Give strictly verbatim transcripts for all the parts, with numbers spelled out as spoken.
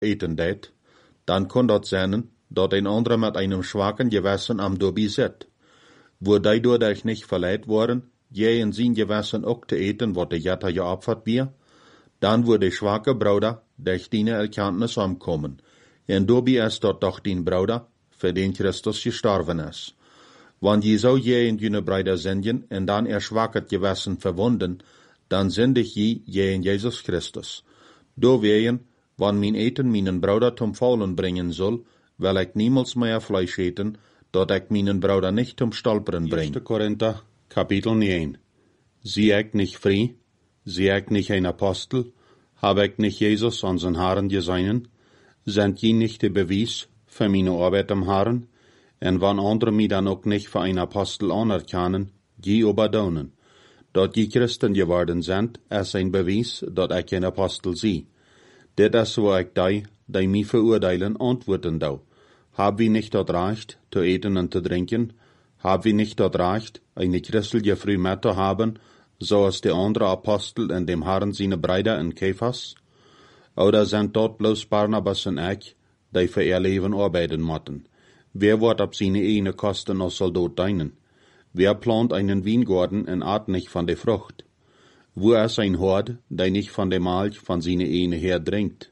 eten deed, dan kon dat zijn dat een andere met einem schwachen Gewissen am Dobby zit. Wo die doordat nicht verleid worden, je in zijn Gewissen ook te eten wat de Jetta geopfert weer, dan wordt de schwache Bruder durch die Erkenntnis omkomen. En Dobby is dat doch die Bruder, für den Christus gestorben is. Want je zou je in jene Bruder zenden en dan er schwaches Gewissen verwunden, dan zendig je je in Jesus Christus. Do ween, wann mijn eten mijn Bruder zum Faulen bringen soll, will ik niemals mehr Fleisch eten, dat ik mijn Bruder nicht zum Stolperen bring. Eerste Korinther, Kapitel negen. Zie ik nicht frei, zie ik nicht ein Apostel, hab ik nicht Jesus unseren Herrn geseinen, sind je nicht de Beweis für meine Arbeit am Herrn, en wann andere mich dann auch nicht für ein Apostel anerkennen, je oberdaunen. Dat je Christen geworden sind, is ein Beweis, dat ik ein Apostel zie. Dit is wo ik die, die mich verurteilen, antworten dau. Hab wir nicht dort Recht, zu eten und zu trinken? Hab wir nicht dort Recht, eine christliche Früh mit zu haben, so als die andere Apostel in dem Herrn seine Brüder in Kephas? Oder sind dort bloß Barnabas und ich, die für ihr Leben arbeiten mochten? Wer wird ab seine eigene Kosten als Soldat dienen? Wer plant einen Weingarten und art nicht von der Frucht? Wo ist ein Hort, der nicht von der Milch von seine eigene her trinkt?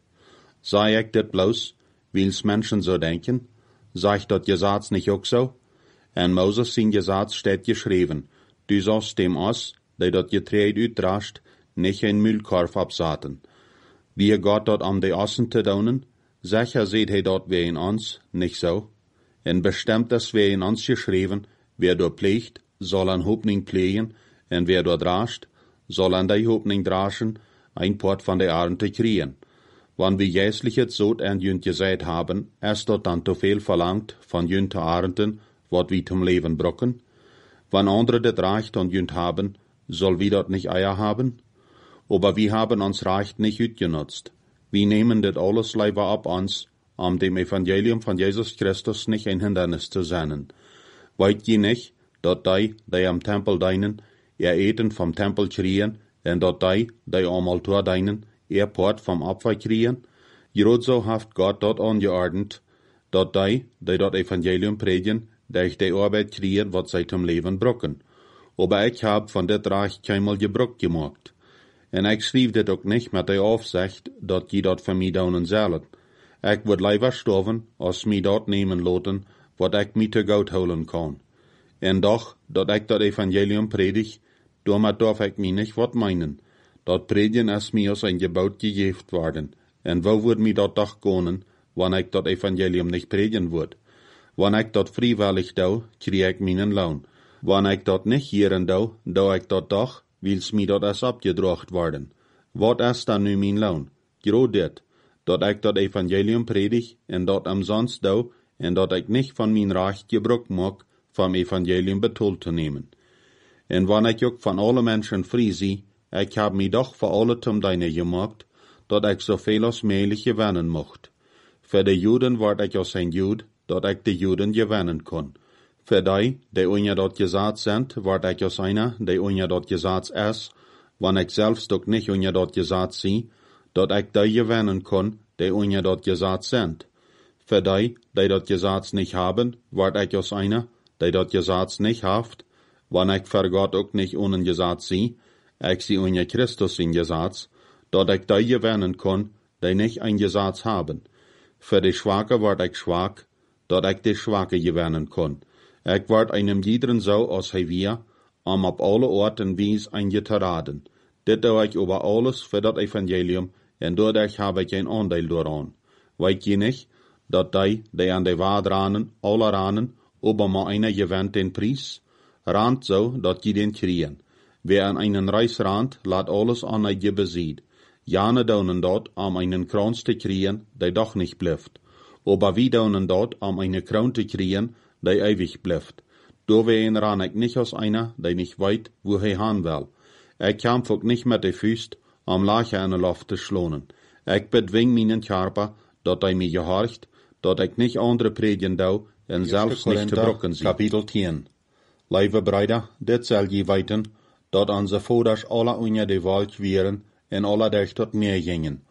Sei ich das bloß, weil's Menschen so denken? Sag ich dat Gesetz nicht auch so? En Moses sein Gesetz steht geschrieben, du sollst dem aus, der dat Getreid uitdrascht, nicht ein Müllkorb absaten. Wie Gott dort am de Ossen te daunen, sicher seht he dort wie in uns, nicht so? En bestimmt es wie in uns geschrieben, wer dort pflegt, soll an Hoffnung pflegen, en wer dort drascht, soll an die Hoffnung draschen, ein Port von der Ernte kriegen. Wann wir jäsliches Sod an jünt gesät haben, ist dort dann zu viel verlangt von jünt zu ernten, wat wir zum Leben brocken? Wann andere das Recht und jünt haben, soll wir dort nicht Eier haben? Aber wir haben uns Recht nicht utgenutzt. Wir nehmen das alles lieber ab uns, um dem Evangelium von Jesus Christus nicht ein Hindernis zu sein. Weit je nicht, dort die, die am Tempel dienen, ihr Eten vom Tempel kriegen, en dort die, die am Altar dienen, ihr Port vom Opfer kriegen? Gerot so haft Gott dort angeordnet, dort die, die dort Evangelium predigen, durch die Arbeit kriegen, wat sie zum Leben brocken. Aber ich hab von det Reich keinmal gebrock gemacht. En ich schrieb det auch nicht mit der Aufsicht, dat je dort für mich daunen sollen. Ich würd lieber sterben, als mich dort nehmen lassen, wat ich mich zu Gott holen kann. En doch, dat ich dat Evangelium predig, damit darf ich mich nicht wat meinen. Dat predigen ist mir als ein Gebot gegeben worden. En wo würd mich dat doch gehen, wann ich dat Evangelium nicht predigen würd? Wann ich dat freiwillig dau, krieg ich meinen Lohn. Wann ich dat nicht hieren dau, dau ich dat doch, weil's mir dat is abgedracht worden. Wat is dan nu mijn Lohn? Groot dit, dat ik dat Evangelium predig, en dat umsonst dau, en dat ik nicht von mijn Recht gebruik mag, vom Evangelium betont zu nehmen. En wann ich ook von alle Menschen frei zie, ich hab mich doch für alle zum Deine gemacht, dat ich so viel als möglich gewinnen mocht. Für die Juden ward ich als ein Jud, dat ich die Juden gewinnen kon. Für die, die unja dort Gesetz sind, ward ich als einer, die unja dort Gesetz ist, wann ich selbst doch nicht unja dort Gesetz sie, dat ich die gewinnen kon, die unja dort Gesetz sind. Für die, die dort Gesetz nicht haben, ward ich als einer, die dort Gesetz nicht haft, wann ich für Gott auch nicht ohne Gesetz sie, ich sie unja Christus in Gesetz, dat ich die gewinnen kon, die nicht ein Gesetz haben. Für die Schwache ward ich schwach, dat ich die Schwache gewinnen kon. Ich ward einem jeden so als he wir, um auf alle Orten wies eingeteraden. Dit doe ich über alles für das Evangelium, en dadurch habe ich ein Anteil daran. Weet je nicht, dat die, die an der Wahrheit ranen, alle ranen, aber mal einer gewinnt den Preis? Rand so, dat je den kriegen. Wer an einen Reis rand, laat alles an je besieht. Jane daunen dort, um einen Kranz zu kriegen, der doch nicht bleibt. Aber wie daunen dort, um eine Krone zu kriegen, der ewig bleibt. Dowein ran ich nicht aus einer, der nicht weit, wo er hin will. Ich kämpf auch nicht mit der Füßt, um Lache in der Luft zu schlonen. Ich bedwing meinen Körper, dat er mir gehorcht, dat ich nicht andere predigen dau, en selbst nicht zu brocken sie. Kapitel tien. Lieve Brüder, dit zal je weten, dat onze vaders alle unja de Welt wieren, en alle durch tot meer gingen.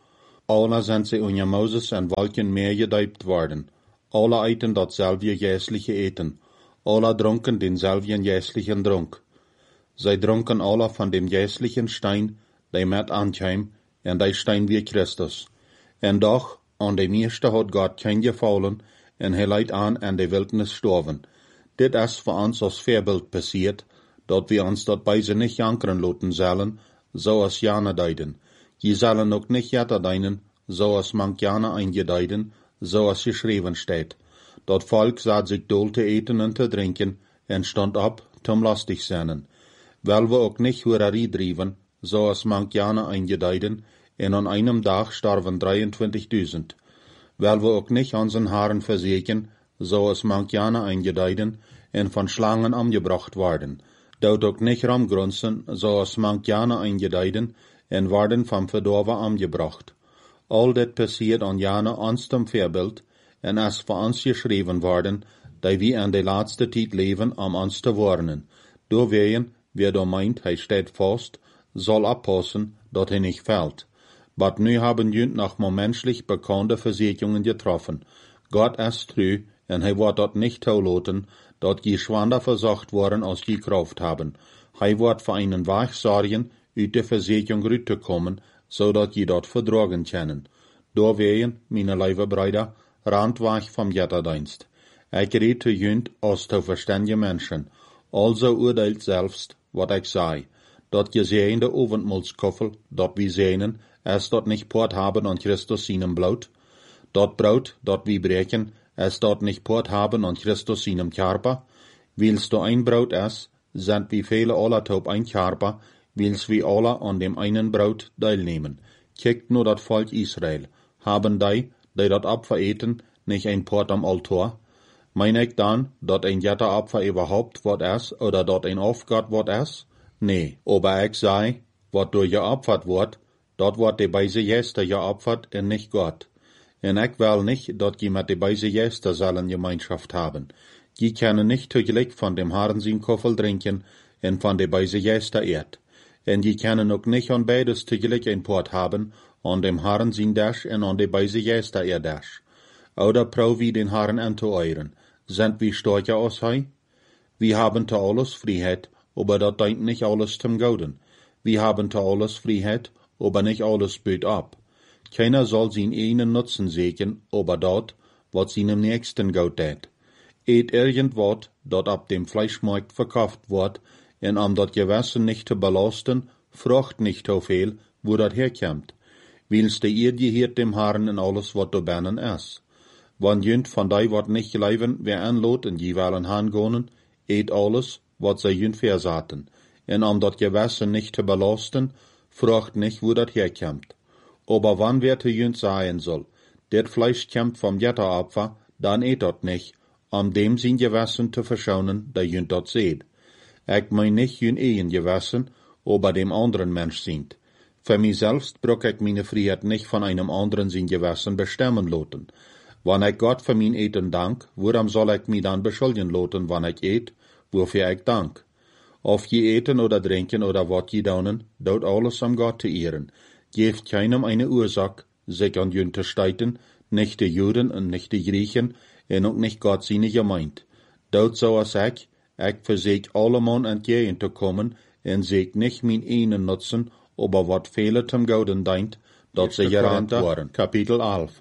Alle sind sie unter Moses en Wolken meer gedeibt worden. Alle eten datzelfde jäsliche Eten. Alle dronken denselben jäslichen Dronk. Zij dronken alle van dem jäslichen Stein, die met aankwam, en die Stein wie Christus. En doch, an dem eerste had Gott kein gefallen, en hij leidt aan en de wildnis storven. Dit is voor ons als voorbeeld passiert, dat we ons dat bij ze niet jankeren laten zullen, zoals Jana deiden. Je zullen ook niet jetter deinen, zoals mank Jana eingedeiden, zoals geschreven steht. Dat volk zat zich dol te eten en te drinken, en stond op, zum lastig zijn. Wel we ook niet hoererie drijven, zoals mank Jana eingedeiden, en an einem dag starven drieëntwintigduizend. Wel we ook niet onze haren verzeken, zoals mank Jana eingedeiden, en van slangen omgebracht worden. Dood ook niet ramgrunzen, zoals mank Jana eingedeiden, en worden van verdorven omgebracht. Al dit passiert an Jana ons zum voorbeeld, en is voor ons geschreven worden, die we in de laatste tijd leven om ons te warnen. Doorwegen, wer da meint, hij steht vast, soll oppassen, dat hij nicht fällt. But nu haben jünt noch mal menschlich bekannte Versicherungen getroffen. Gott ist treu, en hij wordt dat nicht toelaten, dat je schwander versorgt worden als je Kraft haben. Hij wordt voor einen Weg sorgen, uit de Versicherung rüttekommen, zodat je dat verdragen können. Doorwegen, meine lieve Brüder, randweg vom Jetterdienst. Ik red te jünt als te verständige Menschen. Also urteilt selbst, wat ik zei. Dat gesehende Oventmulskoffel, dat we sehnen, is dat nicht Port haben an Christus seinem Blut? Dat Brot, dat we breken, is dat nicht Port haben an Christus seinem Körper? Wils du ein Brot is, sind wie viele alle taub ein Körper, wils wir alle an dem einen Brot teilnehmen. Kijkt nur dat Volk Israel. Haben die, die dat Opfer eten, nicht ein Port am Altar? Mein ich dann, dat ein jetter Opfer überhaupt wat is, oder dat ein Aufgott wat is? Nee, aber ich sei, wat durch geopfert wordt, dat wordt de beise Gäste geopfert en nicht Gott. En ich will nicht, dat je mit de beise Gäste sollen Gemeinschaft haben. Je können nicht zugleich von dem Herrn sin Koffel trinken en von de beise Gäste eet. En je können ook nicht an beides zugleich ein Port haben, an dem Herrn sin Dash en an de beise Gäste eer Dash. Oder prau wie den Herrn an zu euren. Sind wir stärker als hij? Wir haben zu alles Freiheit, aber dat deint nicht alles zum Gouden. Wir haben zu alles Freiheit, aber nicht alles böt ab. Keiner soll sin einen Nutzen sehen, aber dort, wat seinem Nächsten gut tät. Eet irgendwat, dat ab dem Fleischmarkt verkauft wird, en um dat Gewissen nicht zu belasten, frucht nicht so viel, wo dat herkommt. Wils de ihr gehört dem Herrn in alles, wat du bennen is. Wann jünt von dei wat nicht leiven, wer anlot in jeweiligen Hangonen, eet alles, wat sie jünt versaten. En um dat Gewissen nicht zu belasten, frucht nicht, wo dat herkommt. Aber wann wer te jünt sein soll, det Fleisch kommt vom Jetteropfer, dann eet dat nicht, um dem sin Gewissen zu verschonen, der jünt dat seht. Ich mein nicht jünt ein Gewissen, aber dem anderen Mensch sind. Für mich selbst brauch ich meine Freiheit nicht von einem anderen sin Gewissen bestimmen lassen. Wann ich Gott für mein Eten dank, worum soll ich mich dann beschuldigen lassen, wann ich eet, wofür ich dank? Auf je eten oder trinken oder wat je daunen, dort alles am Gott zu ehren. Geeft keinem eine Ursache, sich an jünt zu steiten, nicht die Juden und nicht die Griechen, en ook nicht Gott seine gemeint. Dort so als ich, ich versuch allemal entgegen zu kommen, en seek nicht mein einen nutzen, aber wat viele zum Gouden deint, dat sie gerannt waren. Kapitel elf.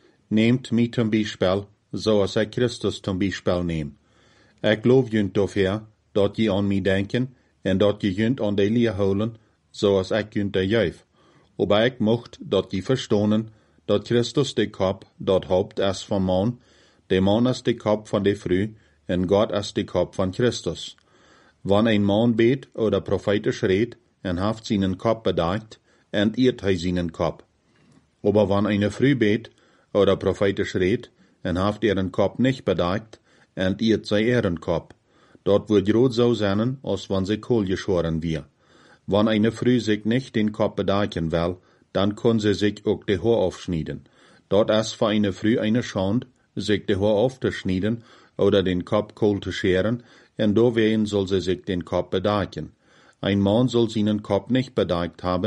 Nehmt mich zum Beispiel, so als ich Christus zum Beispiel nehm. Ich lob jünt dafür, dat je an mich denken, en dat je jünt an de Leer holen, so als ich jünt de juif. Aber ich mocht, dat je verstonen, dat Christus de Kopf, dat Haupt is van man, de man is de Kopf van de Frau, en Gott is de Kopf van Christus. Wann ein Mann bet oder prophetisch redt, en haft seinen Kopf bedeckt, entehrt hij seinen Kopf. Aber wann eine Frau bet oder prophetisch redt, en haft ihren Kopf nicht bedeckt, entehrt sie ihren Kopf. Dort wird rot so sein, als wann sie Kohl geschoren wir. Wann eine Frau sich nicht den Kopf bedecken will, dann kann sie sich auch die Haar aufschneiden. Dort ist für eine Frau eine Schande, sich die Haar aufzuschneiden oder den Kopf Kohl zu scheren, und deswegen soll sie sich den Kopf bedecken. Ein Mann soll seinen Kopf nicht bedeckt haben,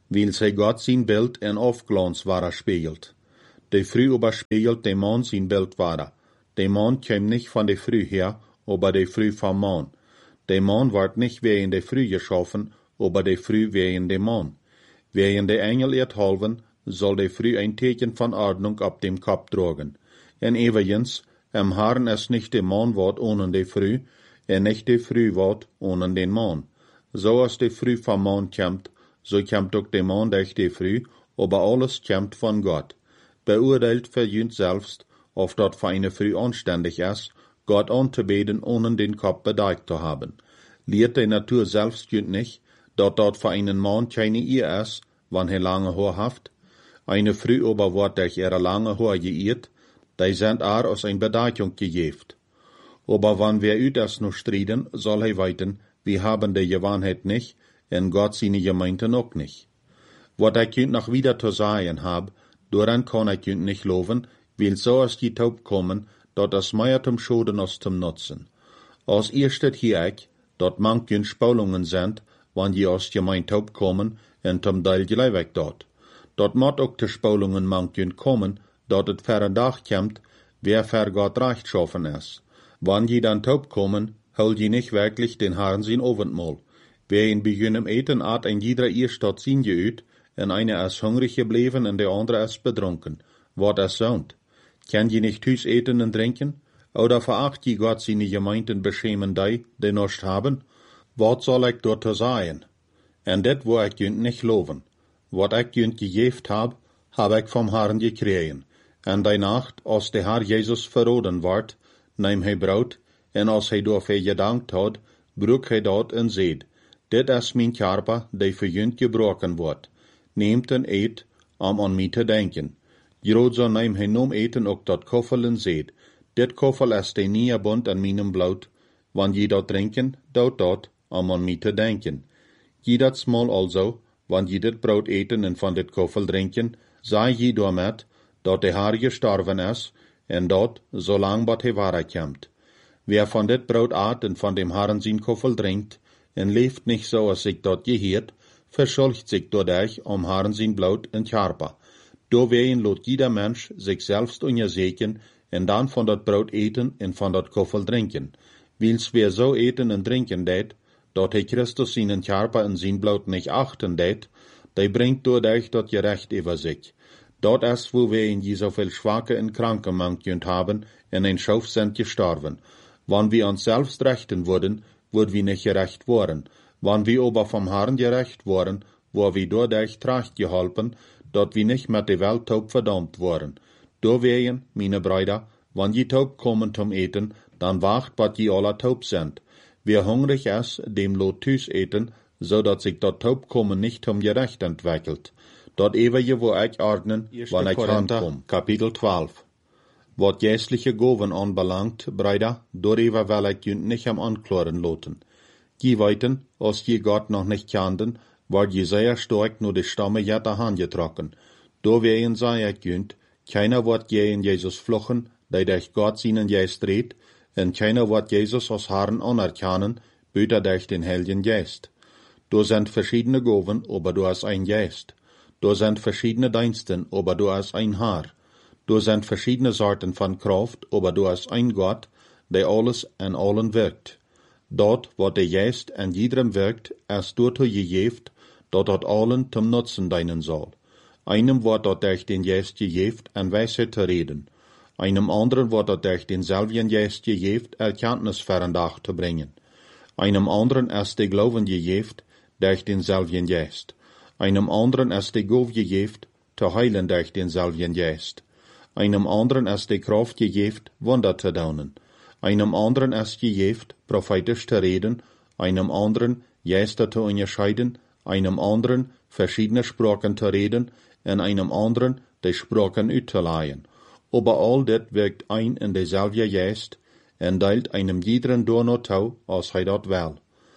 weil sie Gott sein Bild en Aufglanz wahrer spiegelt. De Früh überspiegelt de Mann sein Bild wahrer. De Mann käm nicht von de Früh her, aber de Früh vom Mann. De Mann ward nicht wegen de Früh geschaffen, aber de Früh wegen de Mann. Wegen de Engel erhalben, soll de Früh ein Teken von Ordnung ab dem Kopf tragen. En evigens, am Herrn es nicht de Mann wort ohne de Früh, en nicht de Früh wort ohne den Mann. So als de Früh vom Mann kämmt, so kämmt auch de Mann durch de Früh, aber alles kämmt von Gott. Beurteilt verjünt selbst, of dort für eine Früh anständig ist, Gott anzubeten, ohne den Kopf bedeckt zu haben. Lehrt die Natur selbst jünt nicht, dort dort für einen Mann keine Ehe ist, wann er lange Haar haft. Eine Früh aber wird durch ihre lange Haar geirrt, die sind er aus ein Bedeckung gegeft. Aber wann wir üt es noch striden, soll er weiten, wir haben die Gewohnheit nicht, en Gott seine Gemeinden auch nicht. Wat ich jünt noch wieder zu sagen hab, daran kann ich jünt nicht loben, weil so als die Taub kommen, dort es mehr zum Schoden als zum Nutzen. Als erstes hier ich, dort manchen Spalungen sind, wann die aus Gemeinde Taub kommen, en zum Teil gleich weg dort. Dort mod auch die Spalungen manchen kommen, dort het verre Dach kämmt, wer für Gott recht schaffen ist. Wann die dann taub kommen, hol die nicht wirklich den Herrn sein Abendmahl. Wer in beginnen eten hat ein jeder ihr statt sin geüt, en eine ist hungrig geblieben en der andere ist betrunken. Wat es saunt. Kann die nicht Hüs eten und trinken? Oder veracht die Gott seine Gemeinden beschämen die, die nicht haben? Wat soll ich dort sagen? En det wo ich jünt nicht loben. Wat ich jünt gejeft hab, hab ich vom Herrn gekriegen. En die Nacht, als der Herr Jesus verroden ward, neem hij brood, en als hij daarvoor gedankt had, broek hij dat en zeid, dit is mijn Körper, die voor jullie gebroken wordt. Neemt en eet, om aan mij te denken. Grootzo neem hij noem eten ook dat koffel en zeid, dit koffel is de nieuwe bond aan mijn bloed, wanneer je dat drinken, doet dat, om aan mij te denken. Je dat smal also, wanneer je dit brood eten en van dit koffel drinken, zei je daarmet, dat de Herr gestorven is, en dat, zolang wat hij waarheid Wer von dit brood aat en van dem Herrn zijn koffel drinkt, en leeft nicht so, als ik dat geheert, verschuldigt sich dadurch om Herrn zijn bloed en Körper. Doorwegen lot jeder Mensch sich selbst untersegen, en dan van dat brood eten en van dat koffel drinken. Wils wer so eten en drinken deed, dat hij Christus zijn Körper en zijn bloed nicht achten deed, die bringt dadurch dat gerecht über sich. Dort ist, wo wir in so viel Schwache und Kranke manchen haben, in ein Schauf sind gestorben. Wann wir uns selbst rechten würden, würden wir nicht gerecht worden. Wann wir aber vom Herrn gerecht worden, wo wir dadurch tracht geholpen, dort wir nicht mit der Welt taub verdammt worden. Deswegen, meine Brüder, wann je taub kommen zum Eten, dann wacht, was je alle taub sind. Wer hungrig ist, dem lot Tüs eten, so dass sich dort taub kommen nicht zum Gerecht entwickelt. Dort ewige wo ich ordnen, wann ich rankom. Kapitel zwölf. Wat geistliche Goven anbelangt, Brüder, darüber will ich jünt nicht am Anklären loten. Je weiten, als je Gott noch nicht kannten, ward je sehr stark nur die Stamme jetter angetrocken. Doorwegen sei ich jünt, keiner wird je in Jesus fluchen, der durch Gott seinen Geist redt, und keiner wird Jesus als Herrn anerkennen, büter durch den Heiligen Geist. Du sind verschiedene Goven, aber du hast ein Geist. Du sind verschiedene Diensten, aber du hast ein Herr. Du sind verschiedene Sorten von Kraft, aber du hast ein Gott, der alles an allen wirkt. Dort, wo der Geist an jedem wirkt, ist dort gegeft, dort hat allen zum Nutzen dienen soll. Einem wird dort durch den Geist gegeft, an Weisheit zu reden. Einem anderen wird dort durch denselben Geist gegeft, Erkenntnis verandach zu bringen. Einem anderen ist der Glauben gegeft, durch denselben Geist. Einem anderen ist die Gabe gegeben, zu heilen durch denselben Geist. Einem anderen ist die Kraft gegeben, Wunder zu tun. Einem anderen ist gegeben, prophetisch zu reden. Einem anderen Geister zu unterscheiden. Einem anderen verschiedene Sprachen zu reden. Und einem anderen die Sprachen auszuleihen. Aber all das wirkt ein in derselbe Geist und teilt einem jeden Donner zu, als er dort will.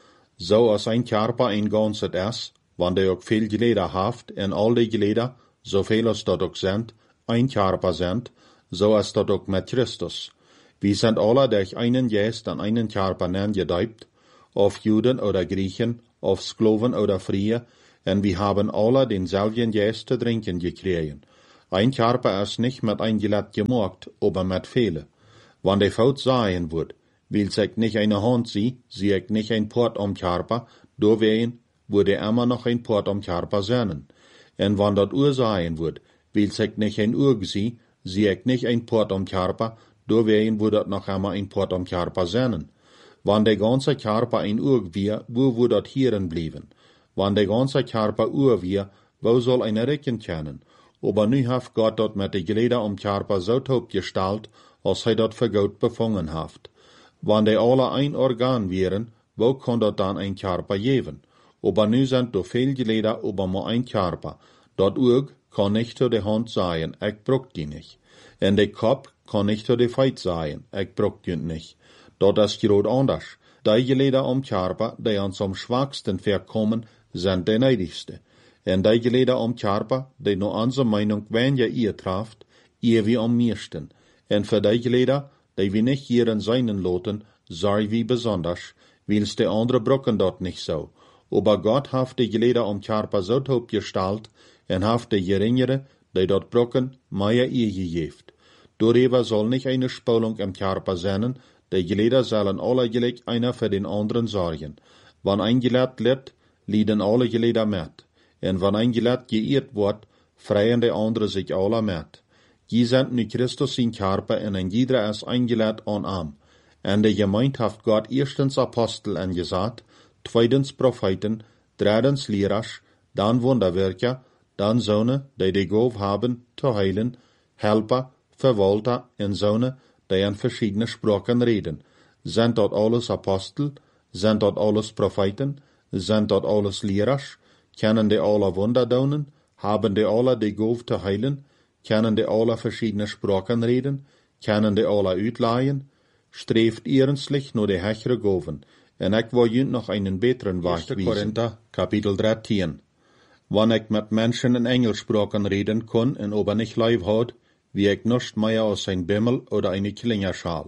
So als ein Körper ein Ganzes ist, wann der auch viel Glieder haft, en all die Glieder, so viel als dort auch sind, ein Körper sind, so ist dort auch mit Christus. Wir sind alle durch einen Geist an einen Körper gedeibt, auf Juden oder Griechen, auf Sklaven oder Frie, en wir haben alle denselben Geist zu trinken gekregen. Ein Körper ist nicht mit ein Gelät gemacht, aber mit viele. Wann der Fout sein wird, will sich nicht eine Hand sie, sie ich nicht ein Port am Körper, do wehen, würde immer noch ein Port am Körper sein. En wann dat Uhr sein wird, will sich nicht ein Uhr sie, sie ich nicht ein Port am Körper, do wehen würde dat noch immer ein Port am Körper sein. Wann der ganze Körper ein Uhr wir, wo würde dat hieren blieben? Wann der ganze Körper Uhr wir, wo soll eine Recken kennen? Aber nu hat Gott dort mit de Glieder am Körper so taub gestalt, als hij dat für Gott befangen haft. Wann de alle ein Organ wären, wo kann dort dann ein Körper geben? Aber nu sind do viel Glieder, aber nur ein Körper. Dat Auge kann nicht zu de Hand sein, ich bruch die nicht. En de Kopf kann nicht zu de Feit sein, ich bruch die nicht. Dat ist groot anders. Die Glieder am Körper, die uns am schwachsten verkommen, sind de neidigste. En die Glieder am Körper, die nur unsere Meinung, wenn ihr ihr trafft, ihr wie am meisten. En für die Glieder, die wir nicht hier in seinen loten, sei wie besonders, weil's de andere brocken dort nicht so. Aber Gott hat die Glieder am Körper so taub gestalt, en hat die geringere, die dort brocken, mehr ihr gegeben. Darüber soll nicht eine Spulung im Körper sein, die Glieder sollen alle gleich einer für den anderen sorgen. Wann ein Glied lebt, lieden alle Glieder mit. En wann ein Glied geirrt wird, freien die anderen sich alle mit. Die sind nu Christus in Körper en ein jeder ist eingelegt an Arm. En de Gemeinde hat Gott erstens Apostel angesagt, zweitens Propheten, drittens Lehrers, dann Wunderwerker, dann Söhne, die die Gabe haben, zu heilen, Helper, Verwalter en Söhne, die in verschiedene Sprachen reden. Sind dort alles Apostel? Sind dort alles Propheten? Sind dort alles Lehrers? Kennen die alle Wunder tun? Haben die alle die Gabe zu heilen? Kennen die alle verschiedene Sprachen reden? Kennen die alle uitleihen? Streeft ernstlich nur die hechere Gaven. En ik wil je noch einen besseren Weg wiesen. Korinther, Kapitel dreizehn. Wann ich mit Menschen in Engelsprachen reden kann und aber nicht live hat, wie ich nicht mehr als ein Bimmel oder eine Klingerschal.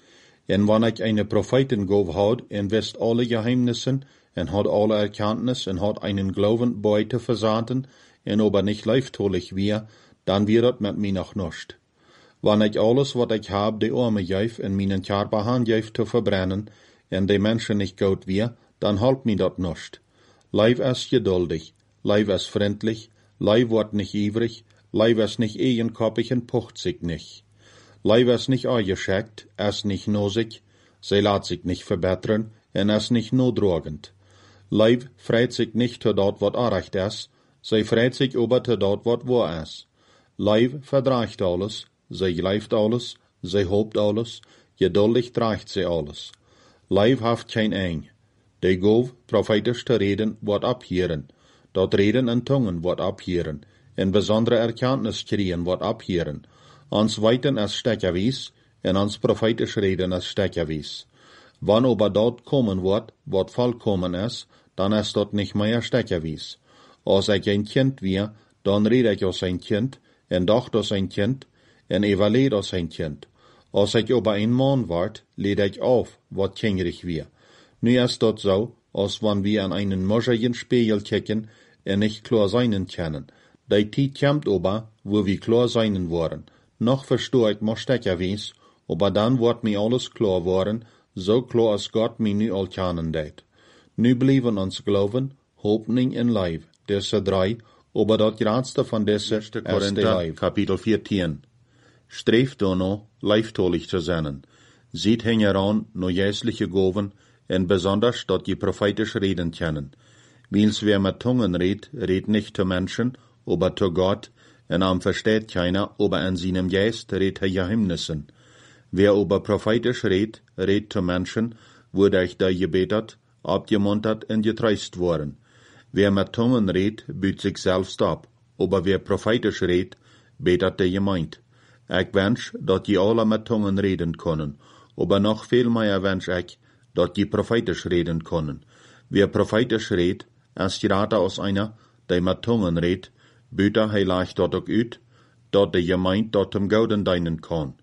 En wann ich eine Prophetengabe hat und wisst alle Geheimnissen und hat alle Erkenntnis und hat einen Glauben bei zu versaten und aber nicht live-tolich wir, dann wird das mit mir noch nicht. Wann ich alles, was ich hab, die Arme geif in meinen Körper handgeif zu verbrennen, und die Menschen nicht gut wir, dann halt mir das nicht. Leib ist geduldig, Leib ist freundlich, Leib wird nicht ivrig, Leib ist nicht eigenkoppig und pucht sich nicht. Leib ist nicht eingeschickt, ist nicht nosig, sie lässt sich nicht verbessern, und ist nicht notdrogend. Leib freut sich nicht zu dort, was recht ist, sie freut sich aber zu dort, was wahr ist. Leib verdreicht alles, sie gleift alles, sie hofft alles, geduldig trägt sie alles. Leib haft kein Eng. Die Gove, prophetisch zu reden, wird abhören. Dort Reden in Tungen wird abhören. In besondere Erkenntnis kriegen wird abhören. Ans Weiten ist Steckerwies, und ans prophetisch Reden ist Steckerwies. Wann aber dort kommen wird, was vollkommen ist, dann ist dort nicht mehr Steckerwies. Als ich ein Kind wir, dann rede ich als ein Kind, en dacht als ein Kind, en evalueer als ein Kind. Als ich aber ein Mann ward, lede ich auf, wat kindrig wir. Nu ist dort so, als wenn wir an einen moscherigen Spiegel kicken, en nicht klar seinen können. Die Zeit kommt aber, wo wir klar seinen wollen. Noch verstehe ich mir steckerwies, aber dann wird mir alles klar worden, so klar als Gott mir nu al kennen deed. Nu bleiben uns Glauben, Hoffnung en Leib, diese drei, aber das größte von diese ist der Leib. Kapitel vierzehn. Streeft dono, leiftolig zu sein. Sieht heran, no jäsliche Goven, en besonders dort die prophetisch reden können. Wils wer mit Tungen redt, redt nicht zu Menschen, aber zu Gott, en am versteht keiner, aber an seinem Geist redt er Geheimnissen. Wer aber prophetisch redt, redt zu Menschen, wurde ich da gebetet, abgemuntert und getreist worden. Wer mit Tungen redt, büht sich selbst ab, aber wer prophetisch redt, betet der Gemeinde. Ich wünsch, dat die alle mit Tungen reden können, aber noch viel mehr wünsch ich, dat die prophetisch reden können. Wer prophetisch redt, ist gerade aus einer, der mit Tungen redt, büter hij leicht dort auch ut, dat die Gemeinde dort im Gouden dienen kann.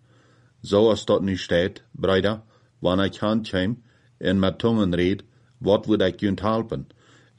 So als dort nu steht, Brüder, wann ich handkäm, en mit Tungen red, wat würd ich jünt helpen?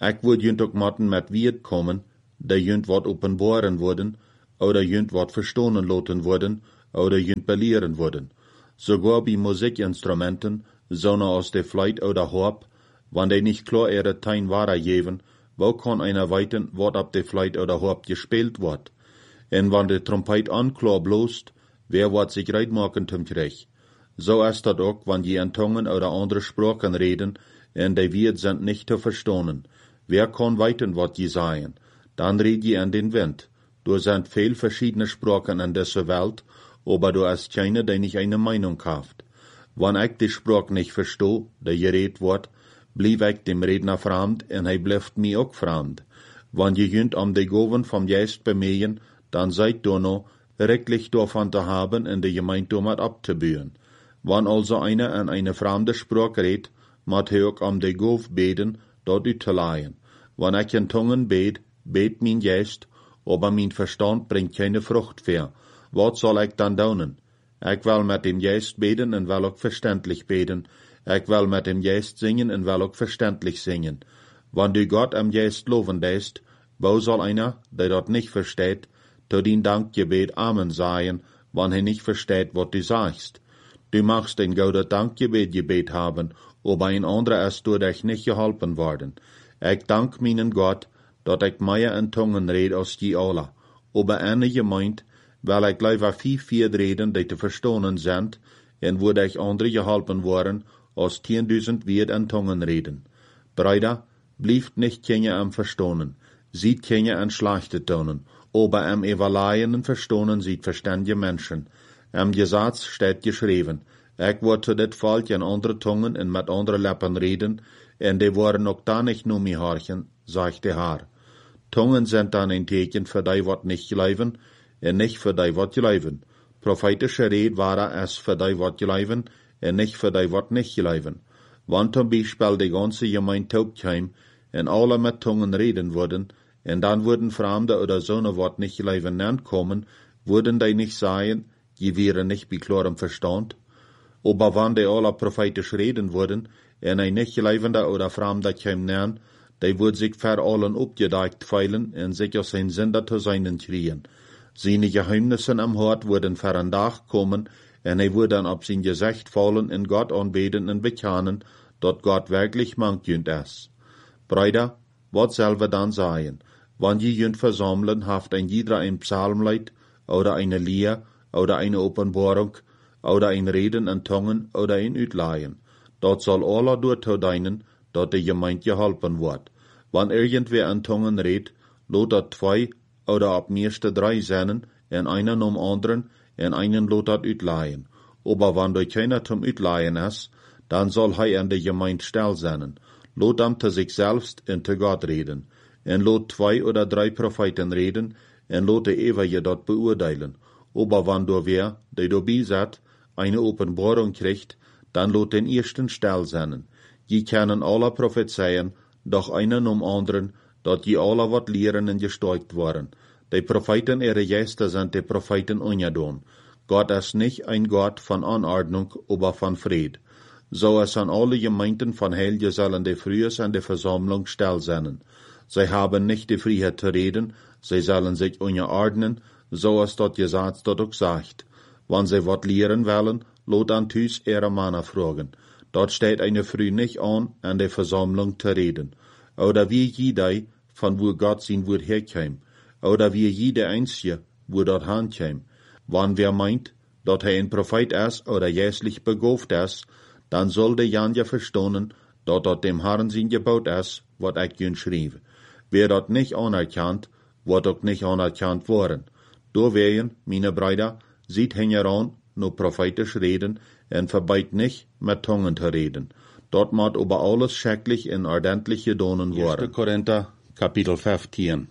Ik word junt ook matten met wiet komen, dat junt wat openbaren worden, oder junt wat verstonen laten worden, oder junt belehren worden. Sogar bij muziekinstrumenten, zonder als de fluit oder harp, wann die nicht klar ihre Tein wahrer geven, wo kann einer weiten, wat ab de fluit oder harp gespielt wird. En wann de trompet anklar bloßt, wer wat sich reit machen zum Krieg. So ist dat ook, wann je in Tongen oder andere Sprachen reden, en die Wirt sind nicht zu verstonen. Wer kann weiten, wat je sagen? Dann red je an den Wind. Du sind viel verschiedene Sprachen in dieser Welt, aber du hast keine, die nicht eine Meinung haft. Wann ich die Sprache nicht verstehe, die geredet wird, blieb ich dem Redner fremd, en hij bleibt mir auch fremd. Wann je jünt am die Goven vom Geist bemähen, dann seid du noch, rechtlich davon zu haben, in die Gemeinde mit abzubühen. Wann also einer an eine fremde Sprache redet, mat hij ook am die Gov beten, dort utzuleihen. Wann ich in Tungen bet, bet mein Geist, aber mein Verstand bringt keine Frucht mehr. Was soll ich dann tun? Ich will mit dem Geist beten und will auch verständlich beten. Ich will mit dem Geist singen und will auch verständlich singen. Wenn du Gott am Geist loben lässt, wo soll einer, der dort nicht versteht, zu den Dankgebet Amen sagen, wenn er nicht versteht, was du sagst? Du machst ein gutes Dankgebet gebet haben, aber ein anderer ist durch dich nicht geholfen worden. Ich dank meinen Gott, dat ich mehr in Tungen red als die alle. Aber eine gemeint, weil ich lieber viel viel reden, die zu verstonen sind, en würde ich andere geholfen worden, als zehntausend wird in Tungen reden. Brüder, blieft nicht keine am Verstonen, sieht keine an schlechte Tonen, aber am Evaluieren und Verstonen sieht verständige Menschen. Am Gesetz steht geschrieben, ich wurde zu dit Volk in andere Tungen und mit andere Lippen reden, en die waren auch da nicht nur mehr horchen, sagt der Herr. Tungen sind dann ein Teken für die, wat nicht geleiven, en nicht für die, wat geleiven. Prophetische Red war es für die, wat geleiven, en nicht für die, wat nicht geleiven. Wann zum Beispiel die ganze Gemeinde taub kam, en alle mit Tungen reden würden, en dann würden Fremde oder so ne wat nicht geleiven nennt kommen, würden die nicht sagen, die wären nicht bei klarem Verstand. Aber wann die alle prophetisch reden würden, en ein nicht geleivender oder Fremder kam nennt, die würd sich für allen abgedeckt feilen en sich aus sein Sünder zu seinen kriegen. Seine Geheimnisse am Hort würden für ein Tag kommen, en er würde dann ab sein Gesicht fallen in Gott anbeten und bekennen, dort Gott wirklich manchjünd ist. Brüder, was selber dann sagen? Wann je jünd versammeln, haft ein jeder ein Psalmlied, oder eine Lehr, oder eine Offenbarung, oder ein Reden in Tongen, oder ein Utleihen. Dort soll aller dort deinen, dort die Gemeinde geholfen wird. Wann irgendwer in Tongen redet, lot dat zwei oder ab meiste drei seinen, en einen um anderen, en einen lot dat utleihen. Aber wann du keiner zum Utleihen ist, dann soll hij an die Gemeinde still sein. Lot am zu sich selbst und zu Gott reden. En lot zwei oder drei Propheten reden, en lot de ewige dort beurteilen. Aber wann du wer, der du beisat, eine Offenbarung kriegt, dann lot den ersten still sein. Je können alle prophezeien, doch einen um anderen, dat je alle wat lehren en gesteuert waren. Die Propheten ihre Gäste sind die Propheten ungedon. Gott ist nicht ein Gott von Anordnung, aber von Fried. So es an alle Gemeinden von Helge sollen die frühes an der Versammlung still sein. Sie haben nicht die Freiheit zu reden, sie sollen sich unterordnen, so es dort gesagt, dort auch sagt. Wenn sie wat lehren wollen, lot an Tüs ihre Männer fragen. Dort steht eine Früh nicht an, an der Versammlung zu reden. Oder wie jeder, von wo Gott sein Wort herkäm. Oder wie jeder Einzige, wo dort hinkäm. Wann wer meint, dass er ein Prophet ist oder jässlich begabt ist, dann soll der Jan ja verstehen, dass dort dem Herrn sein Gebot ist, was ich jün schrieb. Wer dort nicht anerkannt, wird auch nicht anerkannt worden. Deswegen, meine Brüder, sieht heran, nur prophetisch reden, en verbeit nicht, mit Tungen zu reden. Dort macht über alles schrecklich in ordentlich gedonen worden. erster Korinther, Kapitel fünfzehn.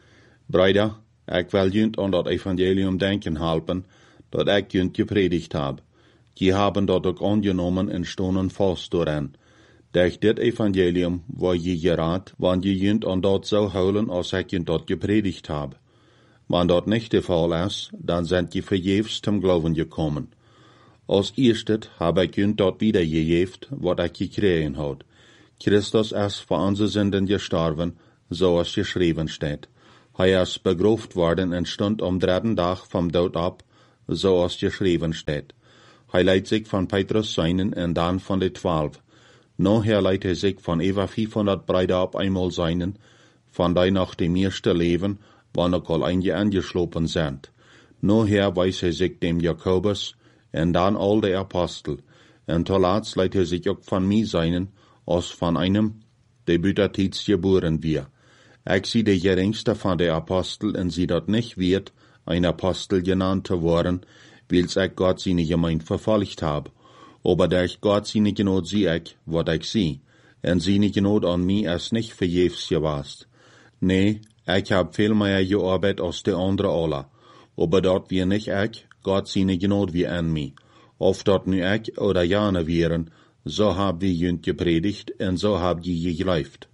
Brüder, ich will jünd an das Evangelium denken helfen, dat ich jünd gepredigt hab. Die haben dort auch angenommen en stonen fast daran. Durch dit Evangelium war je gerat, wann je jünd an dort so heulen, als ich jünd dort gepredigt hab. Wenn dort nicht der Fall ist, dann sind die verjährs zum Glauben gekommen. Als erstes habe ich jünd dort wieder gejeft, wat ich gekriegen hat. Christus ist für unsere Sünden gestorben, so es geschrieben steht. Er ist begraft worden und stund am dritten Tag vom Tod ab, so es geschrieben steht. Er leitet sich von Petrus seinen und dann von den Zwölf. Nachher leitet er sich von über fünfhundert Brüder ab einmal seinen, von die nach dem ersten Leben, wann auch all einige angeschlopen sind. Nachher weiß er sich dem Jakobus, und dann all die Apostel. Und zuletzt leitet er sich auch von mir seinen, als von einem, der bütertits geboren wird. Ich sie der geringste von den Apostel, und sie dort nicht wird, ein Apostel genannt zu worden, weil's ich Gott seine Gemeinde verfolgt hab. Aber durch Gott seine Genot sie ich, wat ich sie, und seine Genot an mir ist nicht verjährs gewast. Nee, ich hab viel mehr gearbeitet als die andere alle. Aber dort wir nicht ich, Gott seine Genot wie an mir. Of dort nu ich oder jane wären, so hab wir jünt gepredigt, und so hab je geglaubt.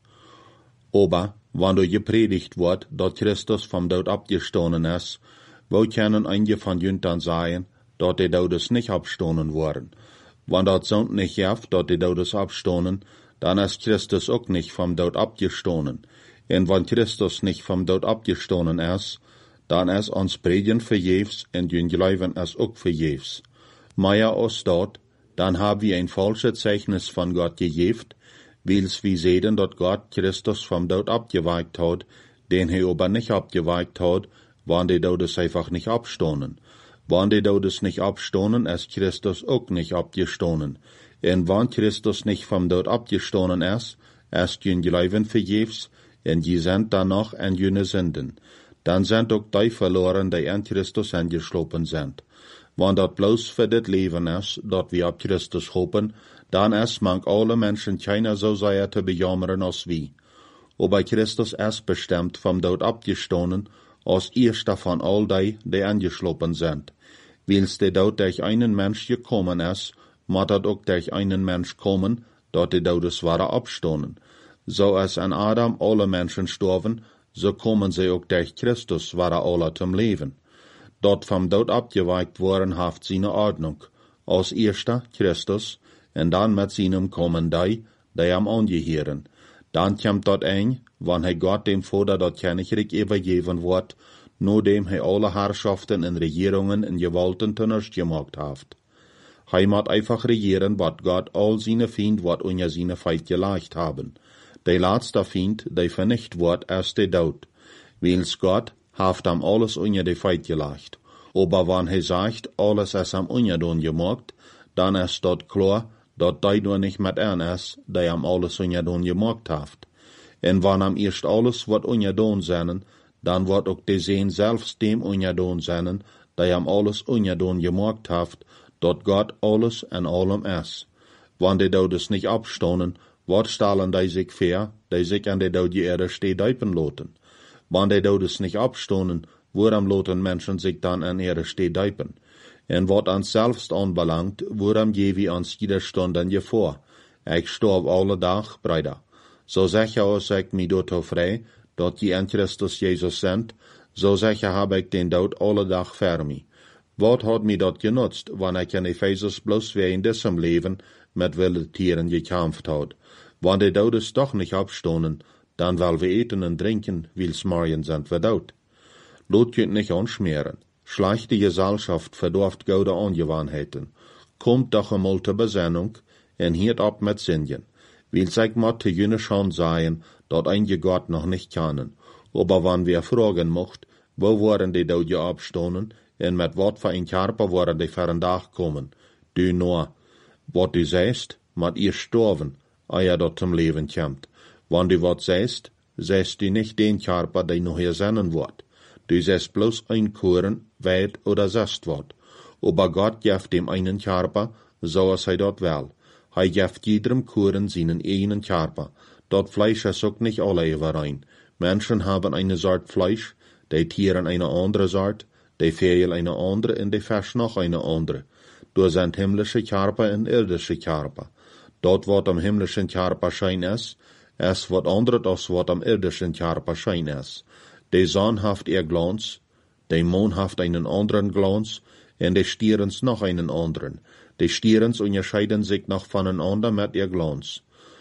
Aber, wann du gepredigt wird, dat Christus vom Tod abgestoßen ist, wo können einige von jünt dann sagen, dat die Todes nicht abstoßen worden. Wann dat sonst nicht jaft, dat die Todes abstoßen, dann ist Christus auch nicht vom Tod abgestoßen. Und wenn Christus nicht vom Tod abgestoßen ist, dann ist uns Predigen verjährs und jünt Glauben ist auch verjährs. Mehr als dort, dann haben wir ein falsches Zeichnis von Gott gegeben, weil's wir sehen, dass Gott Christus vom Tod abgeweicht hat, den er aber nicht abgeweicht hat, wann die Todes einfach nicht abstoßen. Wann die Todes nicht abstoßen, ist Christus auch nicht abgestoßen. Und wann Christus nicht vom Tod abgestoßen ist, ist jün Glauben verjährs, und die sind dann noch in jüne Sünden. Dann sind auch die verloren, die an Christus angeschlopen sind. Wann dat bloß für das Leben ist, dat wir ab Christus hoffen, dann ist manch alle Menschen keiner so sehr zu bejammern als wir. Aber Christus ist bestimmt vom Tod abgestoßen, als erster von all die, die angeschlopen sind. Weil's der Tod durch einen Mensch gekommen ist, muss dat auch durch einen Mensch kommen, dat die Todes waren abstoßen. So als an Adam alle Menschen storben, so kommen sie auch durch Christus waren alle zum Leben. Dort vom Tod abgeweicht worden haft seine Ordnung. Als erster Christus, und dann mit seinem kommen die, die am angehören. Dann kommt dort ein, wann he Gott dem Vater dort Königreich übergeben wird, nur dem he alle Herrschaften und Regierungen und Gewalten zunutze gemacht haft. He muss einfach regieren, wat Gott all seine Feind wat unter seine Feind gelegt haben. Der letzte Feind, der vernicht wird, ist der Tod. Weil's Gott haft am alles unter die Feind gelegt. Aber wann he sagt, alles ist am Unjadon gemacht, dann ist dort klar, dat die nur nicht mit ein ist, die am alles Unjadon gemacht haft. Und wann am erst alles wird Unjadon sein, dann wird auch die Sehen selbst dem Unjadon sein, die am alles Unjadon gemacht haft, dat Gott alles in allem ist. Wann die Todes nicht abstoßen, wat stellen die sich vor, die sich an der Tod Erde steht deipen loten. Wann die Todes nicht abstoßen, woran loten Menschen sich dann an Erde steht deipen. En wat ans selbst anbelangt, woran je wie ans jeder Stunden je vor. Ich storb alle Tag, Brüder. So sicher als ich mich dort frei, dat je in Christus Jesus sind, so sicher hab ich den Tod alle Tag für mich. Wat hat mir dat genutzt, wann ich in Ephesus bloß wie in diesem Leben mit wilden Tieren gekämpft hat. Wann die Todes doch nicht abstoßen, dann weil wir eten und trinken, weil's morgen sind wir tot. Lot könnt nicht anschmieren. Schlechte Gesellschaft verdorft gute Angewohnheiten. Kommt doch einmal zur Besinnung und hiert ab mit Sündigen. Weil's ich mod zu jene schon sagen, dat einige Gott noch nicht kennen. Aber wann wir fragen mocht, wo waren die Tode abstoßen und mit wat für ein Körper waren die für ein Tag kommen? Du nur, wat du sagst, mat ihr storben, ehe dat zum Leben kommt. Wann du wat sagst, sagst du nicht den Körper, der noch hier sein wird. Du sagst bloß ein Kuren, weit oder sast wat. Aber Gott gibt dem einen Körper, so als er dort will. Er gibt jedem Kuren seinen eigenen Körper. Dort Fleisch ist auch nicht alle überein. Menschen haben eine Sort Fleisch, die Tieren eine andere Sort, die Vögel eine andere und die Fisch noch eine andere. Du sind himmlische Körper und irdische Körper. Dort, wat am himmlischen Körper schein ist, ist wat anderes als wat am irdischen Körper schein ist. Die Sonne haft ihr Glanz, der Mond haft einen anderen Glanz, und die Stierens noch einen anderen. Die Stierens unterscheiden sich noch voneinander mit ihr Glanz.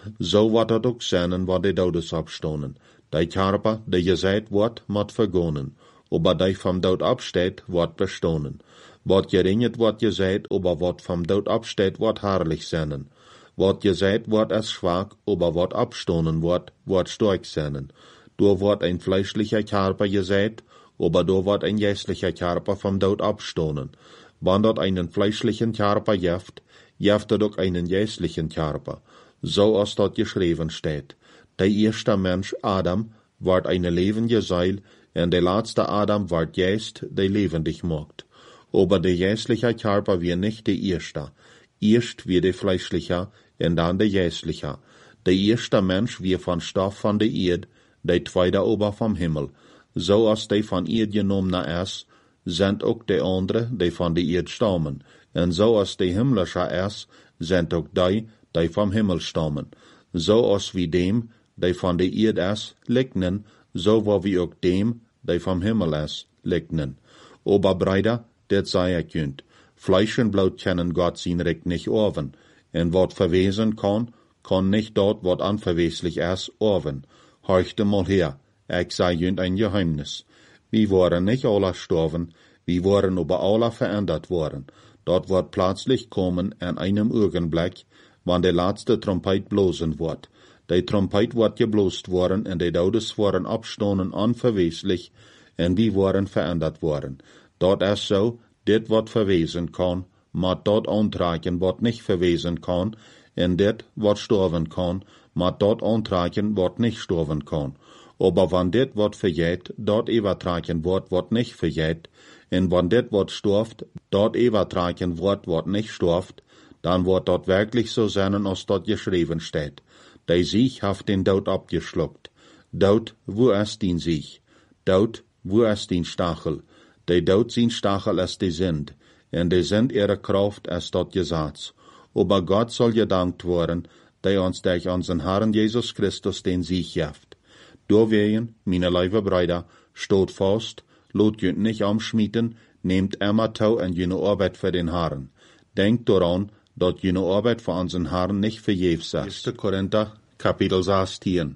So wordt het ook zijn van de doodes opstonen. Die Körper, die gezet wordt, moet vergonen. Aber die vom dood opsteht, wordt bestonen. Wat geringet wordt gezet, aber wat vom dood opsteht, wordt herrlich zijn. Wat gezet wordt als schwach, aber wat opstonen wordt, wordt sterk zijn. Door wordt een fleischlicher Körper gezet, aber door wordt een geestlicher Körper vom dood opstonen. Wann dort einen fleischlichen Körper jeft, jeft het ook einen geestlichen Körper. So als dort geschrieben steht. Der erste Mensch, Adam, ward eine levende Seil, en der letzte Adam ward Geist, der lebendig macht. Aber der geistliche Körper wie nicht der erste. Erst wie der fleischliche, en dann der geistliche. Der erste Mensch wie von Stoff von der Erde, der zweite aber vom Himmel. So als der von Erde genommene ist, sind auch die andere, die von der Erde stammen. En so als die himmlische ist, sind auch die, die vom Himmel stammen. So als wie dem, die von der Erde ist, lignen, so wo wie auch dem, die vom Himmel ist, lignen. Aber Brüder, das sei ich künd. Fleisch und Blut kennen Gott sein Recht nicht oven. En wat verwesen kann, kann nicht dort, wat unverweslich ist, oven. Horchte mal her, ich sei jünd ein Geheimnis. Wir waren nicht alle gestorben, wir waren aber alle verändert worden. Dort wird plötzlich kommen in einem Augenblick, wann der letzte Trompet blosen wird. Die Trompet wird geblost worden, und die Todes waren abstonen unverweslich, und wir waren verändert worden. Dort ist so, dit wat verwesen kann, mat dort antragen wat nicht verwesen kann, und dit wat sterben kann, mat dort antragen wat nicht sterben kann. Aber wann dit wat vergeht, dort übertragen wird wat nicht vergeht, und wann dit wat stirft, dort übertragen wird wat nicht stirft, dann wird dort wirklich so sein, als dort geschrieben steht. Der Sieg hat den Tod abgeschluckt. Tod, wo ist den Sieg? Tod, wo ist den Stachel? Der Tod sein Stachel ist die Sünd, und die Sünd ihre Kraft ist dort Gesetz. Aber Gott soll gedankt worden, der uns durch unseren Herrn Jesus Christus den Sieg gibt. Deswegen, meine liebe Brüder, steht fast, lot jünt nicht umschmieden, nehmt immer tau an jene Arbeit für den Herrn. Denkt daran, dat jene Arbeit für unseren Herrn nicht vergebens ist. erster Korinther, Kapitel sechzehn.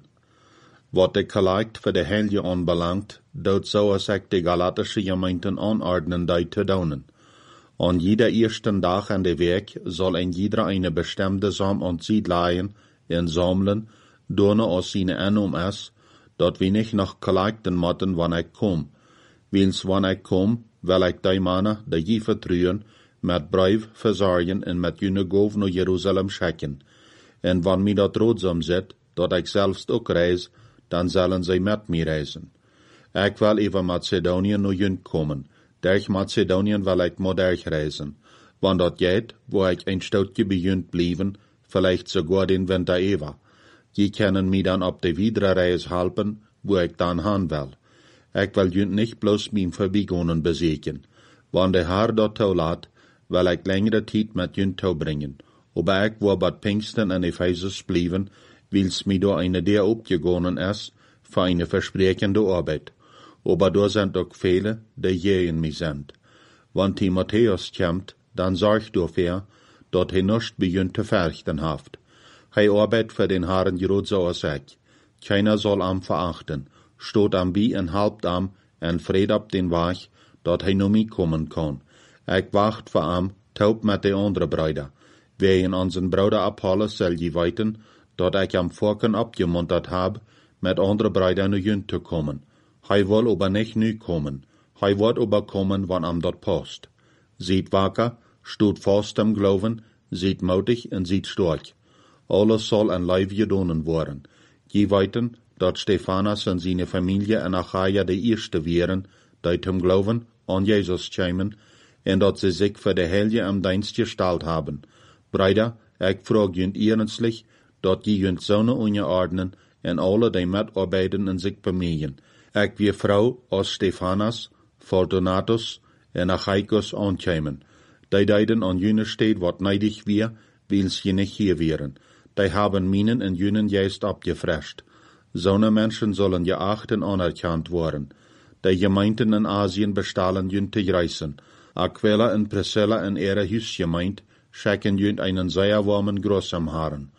Wat de Geleit für de Heilige anbelangt, dort so als ich die galatische Gemeinden anordnen, die zu daunen. An jeder ersten Tag an der Weg soll ein jeder eine bestimmte Sam und Seed leihen, in sammeln, donne aus seine Annum ist, dort wir nicht noch geleiten motten, wann ich komm. Wils wann ich komm, will ich die Männer, die je vertrühen, met Brief versorgen en met jene Gov naar Jerusalem schicken. En wann mir dat roodzaam zit, dat ik zelfs ook reis, dan zullen zij met mij reizen. Ik wil even Macedonië naar jun komen. Durch Macedoniën wil ik moderg reizen. Wann dat geht, wo ik een stoutje bij jun blijven, vielleicht sogar den Winter even. Die können mir dan op de widere reis helpen, wo ik dan gaan wil. Ik wil jun nicht bloß mijn Verbiegungen beseeken. Wann de Herr dat toelaat, wil ik längere tijd met jun toebrengen. Aber ik wil bad Pfingsten in Ephesus blijven, wils mir da eine der opgegonnen is, für eine versprechende Arbeit. Aber da sind auch viele, die gegen mich sind. Wann Timotheus kommt, dann sorg dafür, dat hij nicht begint te verrichten haft. Hij arbeit für den Herrn gerade so als ich. Keiner soll am verachten, steht am wie en halbt am, en fred ab den Weg, dat hij nur mich kommen kann. Ich wacht voor am, taub met de andere Brüder. Wegen unseren Bruder Apollos soll je weten, dat ich am Vorken abgemuntert hab, met andere Brüder naar jun te kommen. Hij wil aber nicht nu kommen. Hij wird aber kommen, wann am dat post. Seid wacker, steht fast am Glauben, seid mutig en seid stark. Alles soll an Leib gedonen worden. Je weten, dat Stephanas en seine Familie in Achaia de eerste wären, die zum Glauben an Jesus kämen, en dat sie sich für de Heilige am Dienst gestellt haben. Brüder, ich frage jünd ernstlich, dat je jünd sonne unterordnen en alle die mitarbeiten en sich bemühen. Ich wie Frau aus Stephanas, Fortunatus en Achaicus ankämen. Die deiden an jüne steht, wat neidig wir, wils je nicht hier wären. Die haben minen en jünen Geist abgefrescht. Sonne Menschen sollen geacht en anerkannt worden. Die Gemeinden in Asien bestahlen jünd te reisen. Aquila en Priscilla en ihre Hüsgemeint schicken jünd einen sehr warmen Gruß am Herrn.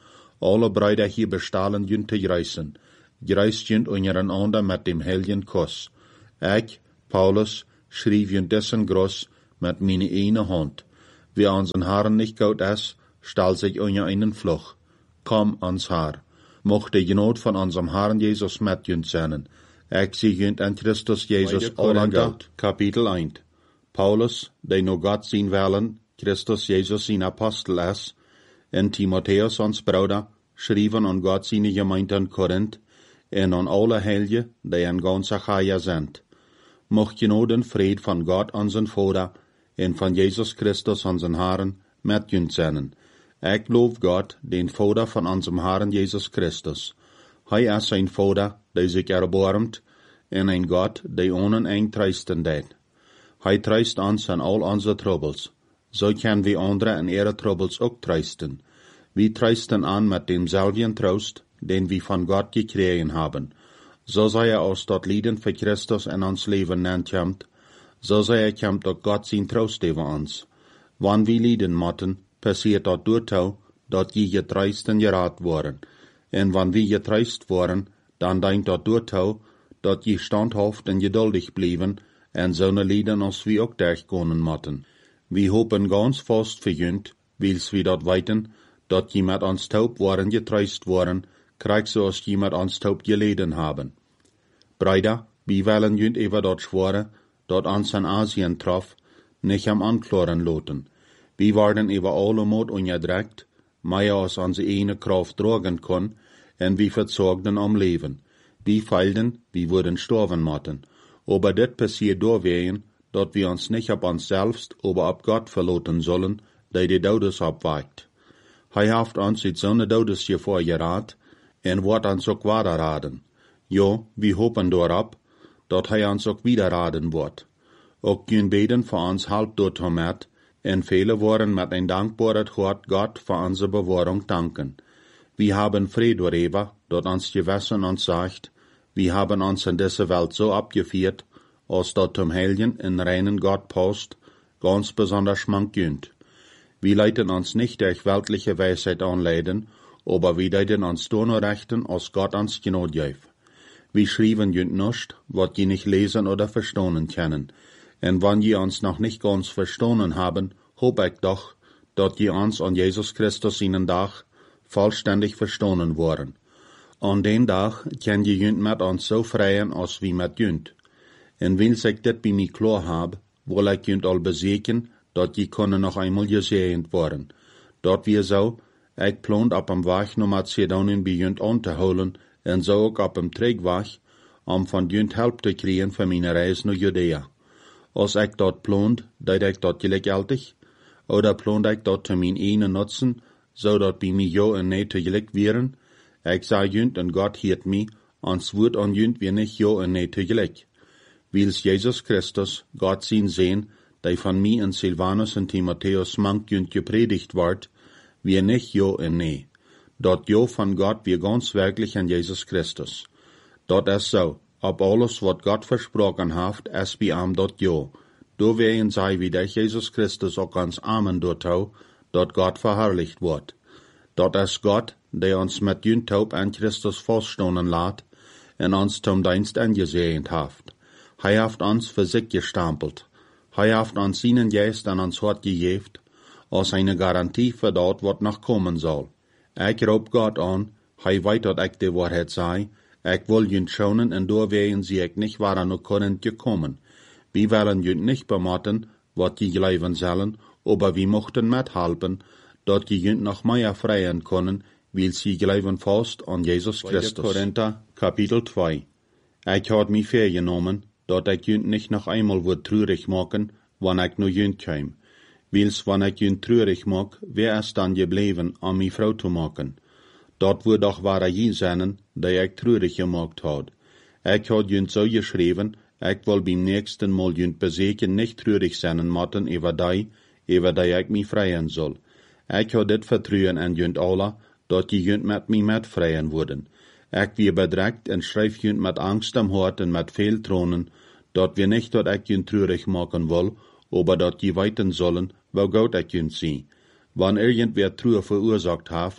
Alle Brüder hier bestahlen jünt te reissen. Reist jünt untereinander mit dem heiligen Kuss. Ich, Paulus, schrieb jünt dessen Groß mit meine eine Hand. Wie unseren Herren nicht gut ist, stall sich unter einen Fluch. Komm ans Haar. Mochte die Not von unserem Herrn Jesus mit jünt sein. Ich sie jünt an Christus Jesus aller Gott. Kapitel eins. Paulus, der nur Gott sein Willen, Christus Jesus sein Apostel ist, en Timotheus ons Bruder, schrieben an Gott seine Gemeinde in Korinth, en an alle Heilige, die in ganz Achaia sind. Mocht je nou den Fried von Gott unseren Vater, en von Jesus Christus unseren Herrn, mit jünt sein. Ich lob Gott, den Vater von unserem Herrn Jesus Christus. Hij ist ein Vater, der sich erbarmt, en ein Gott, der ohne ein treisten deed. Hij treist uns an all unsere Troubles. So können wir andere in ihre Troubles auch treisten. Wir treisten an mit demselben Trost, den wir von Gott gekriegt haben. So sei er aus dort Lieden für Christus in uns Leben nennt kommt, so sei er kommt auch Gott sein Trost über uns. Wann wir Lieden motten, passiert dort durchtau, dort je getreisten gerat worden. En wann wir getreist worden, dann denkt dort durchtau, dort je standhaft und geduldig blieben, en so ne Lieden als wir auch durchgehen motten. Wir hopen ganz fast verjünt, wils wir dort weiten, dort jemand ans taub waren getreist worden, krieg so als jemand ans taub geleden haben. Brüder, wir wollen jünt über dort schwore, dort ans in Asien troff, nicht am Ankloren loten. Wir waren über alle Mut ungedreckt, mehr als unsere eine Kraft tragen kon, en wir verzogten am Leben. Wir feilden, wir wurden sterben motten. Aber das passiert durchwehen, dort wir uns nicht ab uns selbst, aber ab Gott verloten sollen, der die Todes abweicht. Hij haft uns in zo'n Todesgefahr geraten, en wordt uns auch weiter raden. Jo, wir hopen dorop, dat hij uns auch wieder raden wird. Auch gehen beten für uns halb dort mit, en viele wollen mit ein dankbares Hort Gott für unsere Bewahrung danken. Wir haben Friede darüber, dat uns Gewissen uns sagt, wir haben uns in dieser Welt so abgeführt, als dort zum Heiligen in reinen Gott passt, ganz besonders schmank jünt. Wir leiten uns nicht durch weltliche Weisheit anleiten, aber wir leiten uns nur rechten, als Gott uns Gnade gibt. Wir schreiben jünt nicht, wat je nicht lesen oder verstehen können. En wann je uns noch nicht ganz verstanden haben, hoop ich doch, dat je uns an Jesus Christus seinen Tag vollständig verstanden worden. An den Tag kann je jünt mit uns so freien, als wie mit jünt. En wils ich dit bij mij klar hab, will ich jünt al bezeken, dat je kunnen nog einmal gesehen worden. Dat wir so, ich plant ab am Weg naar Mazedonien bij jünt aan te holen, en zo ook ab am Trägweg, om van jünt help te kriegen für meine Reis naar Judäa. Als ich dort plant, deed ich dort gelijkältig, oder plant ich dort te mijn ene nutzen, so dat bij mij jo en nee tegelijk wären, ich sei jünt en Gott hiert mi, ans woord an jünt wir nicht jo en nee tegelijk. Wils Jesus Christus, Gott sein sehen, der von mir in Silvanus und Timotheus mank jünt gepredigt ward, wir nicht jo en nee. Dort jo von Gott wir ganz wirklich an Jesus Christus. Dort ist so, ob alles, wat Gott versprochen haft, es bi am dort jo. Do wehen sei, wie der Jesus Christus auch ganz Amen dort hau, dort Gott verherrlicht wird. Dort ist Gott, der uns mit jünt taub an Christus feststonen lat, en uns zum Dienst angesehnt haft. Hij haft uns für sich gestampelt. Hij haft uns seinen Geist an uns Hort gegeben, als eine Garantie für dort, wat noch kommen soll. Ich rob Gott an, hij weet dat ich die Wahrheit sei, ich will jünt schonen, en doorwegen sie ich nicht waren nach Korinth gekommen. Wir wollen jünt nicht bemotten, wat die glauben sollen, aber wir mochten mithelfen, dat die jünt noch mehr freien können, weil sie glauben fast an Jesus Christus. Korinther, Kapitel zwei. Ich had mich vorgenommen, dat ich jünt nicht noch einmal wird traurig machen, wann ich nur jünt käm. Wils wann ich jünt traurig mag, wer es dann geblieben, an mi Frau zu machen. Dort wird doch wahre je sein, der ich traurig gemacht hat. Ich had jünt so geschrieben, ich will beim nächsten Mal jünt beseken nicht traurig sein matten über die, über die ich mich freien soll. Ich had dit vertrauen an jünt alle, dat die jünt mit mi mit freien wurden. Ich wir bedreckt en schreif jünt mit Angst am Hort en mit viel Tronen, dat wir nicht dat ich jünt traurig machen will, aber dat die weiten sollen, wo Gott ich jünt sie. Wann irgendwer Trauer verursacht haft,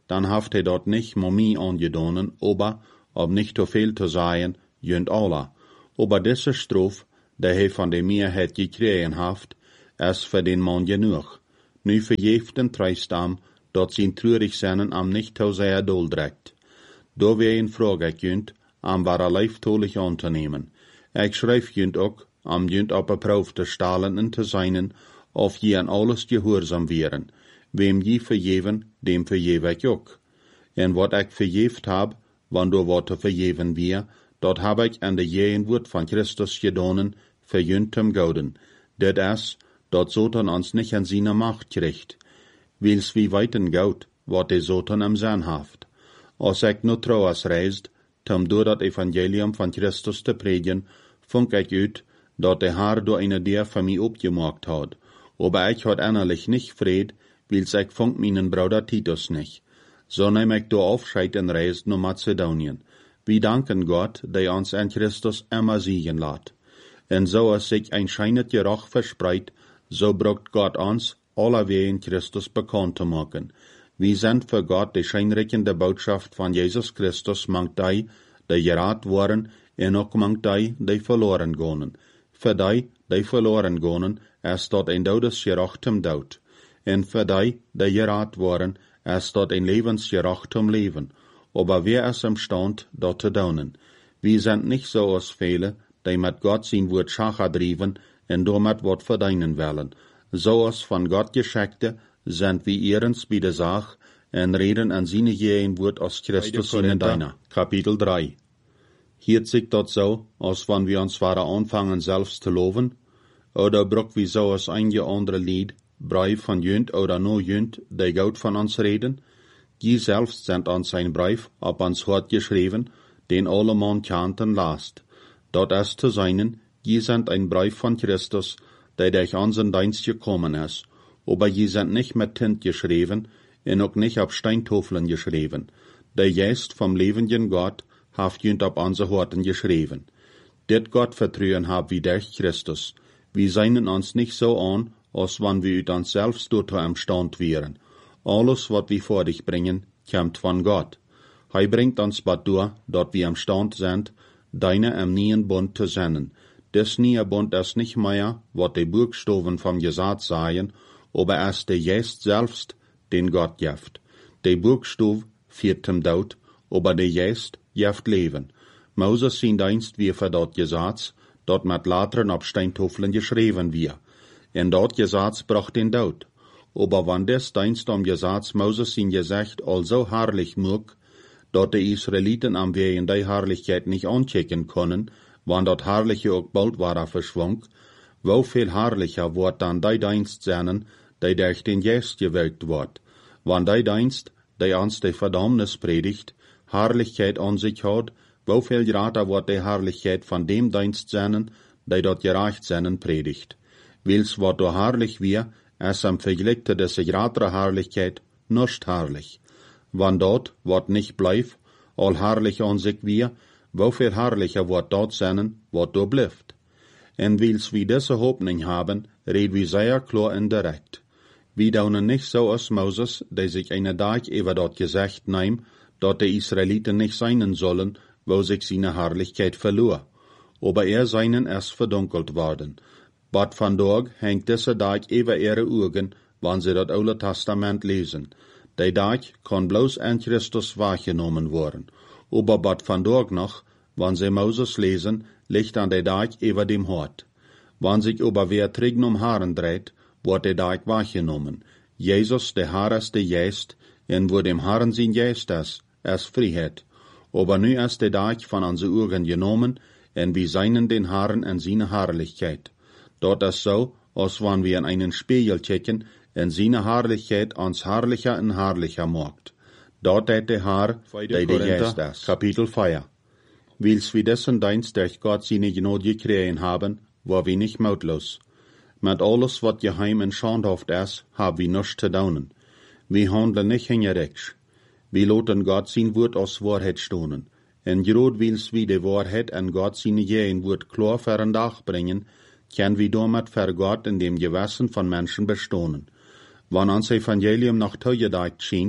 dann haft hij dort nicht momie angedonen, aber, ob nicht zu viel zu sagen, jönt alla. Aber diese Strof, der hij van de Mehrheit gekregen haft, is für den Mann genug. Nu vergeeft den Treistam, dat zijn treurig zijn am nicht zu sehr doldrekt. Da wir een Frage kunt, am war leiftolig anzunehmen. Ich schrijf junt ook, am junt op een proef te stalen en te zijnen, of je aan alles gehoorzaam wären. Wem je vergeven, dem vergeef ik ook. En wat ik vergeeft heb, wanneer wat te vergeven weer, dat heb ik aan de jeen woord van Christus gedonen, verjunt hem gouden. Dit is, dat Satan ons niet aan zijn macht krijgt. Wils wie weiten goud, wat de Satan am zijn haft. Als ik nu trouwens reist, om door dat evangelium van Christus te predigen, vond ik uit, dat de Heer door een der van mij opgemaakt had. Aber ich had innerlich nicht Fried, wils ich vond meinen Bruder Titus nicht. So nehm ich do Aufscheid en reist nach Mazedonien. Wir danken Gott, der uns in Christus immer siegen lässt. En so es sich ein scheinet Geruch verspreit, so brucht Gott uns, alle wir in Christus bekannt zu machen. Wir sind für Gott die scheinrichende Botschaft von Jesus Christus mangt die, die gerat worden, en ook mangt die, die verloren gingen. Für die, die verloren gingen, is dat een dodesgerachtem dood. En für die, die gerat worden, is dat een levensgerachtem leven. Aber wer is imstand, dat te doen? Wir sind nicht so als viele, die mit Gott sein Wort schacher driven, en damit wat verdienen wollen. So als von Gott Geschickte, sind wir ehrens bei der Sach, en reden an seine Gehen Wort aus Christus in deiner. Kapitel drei. Hier zieht dat so, als wann wir uns waren anfangen selbst zu loben, oder bruck wie so als einige andere Lied, Brief von jönt oder no jönt, die Gott von uns reden, die selbst sind uns ein Brief ab ans Hort geschrieben, den alle Mann kannten last. Dort ist zu seinen, die sind ein Brief von Christus, der durch unseren Dienst gekommen ist, aber die sind nicht mit Tint geschrieben, und auch nicht auf Steintafeln geschrieben. Der Geist vom lebenden Gott haft jönt ab unsere Horten geschrieben. Dit Gott vertrauen hab wie durch Christus. Wir seien uns nicht so an, als wann wir ut uns selbst dort am Stand wären. Alles, was wir vor dich bringen, kommt von Gott. Hij bringt uns bad durch, dort wir am Stand sind, deine am neuen Bund zu senden. Des neue Bund ist nicht mehr, was die Buchstaben vom Gesetz sagen, aber es der Geist selbst, den Gott gibt. Die Buchstaben führt dem Tod, aber der Geist gibt Leben. Moses sein Dienst wie für dort Gesetz, dort mit Lateren auf Steintafeln geschrieben wir. En dort Gesetz bracht den Tod. Aber wann des Dienst am Gesetz Moses sein Gesicht also herrlich mag, dort die Israeliten am Wehen die Herrlichkeit nicht anchecken können, wann dort Herrliche auch bald war verschwung, wo viel herrlicher wird dann die Dienst sein, die durch den Geist gewirkt wird. Wann die Dienst, die uns die Verdammnis predigt, Herrlichkeit an sich hat, wo viel grater wird die Herrlichkeit von dem Dienst sein, die dort gerecht sein predigt. Wils wat do herrlich wir, es am Vergleiche des gratere Herrlichkeit nicht herrlich. Wann dort wat nicht bleibt, all herrlich an sich wir, wo viel herrlicher wird dort sein, wat do bleibt. En wils wir diese Hoffnung haben, red wir sehr klar und direkt. Wir daunen nicht so als Moses, der sich eine Tag über dort gesagt nahm, dort die Israeliten nicht sein sollen, wo sich seine Herrlichkeit verlor. Aber er seinen erst verdunkelt worden. Bad van Dorg hängt diese Tag über ihre Augen, wann sie das Alte Testament lesen. Der Tag kann bloß an Christus wahrgenommen worden. Aber Bad van Dorg noch, wann sie Moses lesen, liegt an der Tag über dem Hort. Wann sich aber wer Trägen um Haaren dreht, wird der Tag wahrgenommen. Jesus, der Herr ist der Geist, und wo dem Herrn sein Geist ist, ist Freiheit. Aber nu ist der Tag von unseren Augen genommen, und wir seien den Herrn in seine Herrlichkeit. Dort ist so, als wenn wir in einen Spiegel checken, und seine Herrlichkeit uns herrlicher und herrlicher macht. Dort ist der Herr, der der Geist ist. Kapitel vier. Wils wir dessen Dienst durch Gott seine Gnade gekriegt haben, war wir nicht mautlos. Mit alles, was geheim und schandhaft ist, haben wir nichts zu tun. Wir handeln nicht hingerichtig. Wir lassen Gott sein Wort aus Wahrheit stonen. En grad wils wir die Wahrheit an Gott seine Gehen Wort klar für ein Dach bringen, können wir damit für Gott in dem Gewissen von Menschen bestohnen. Wenn uns Evangelium noch teugedacht scheint,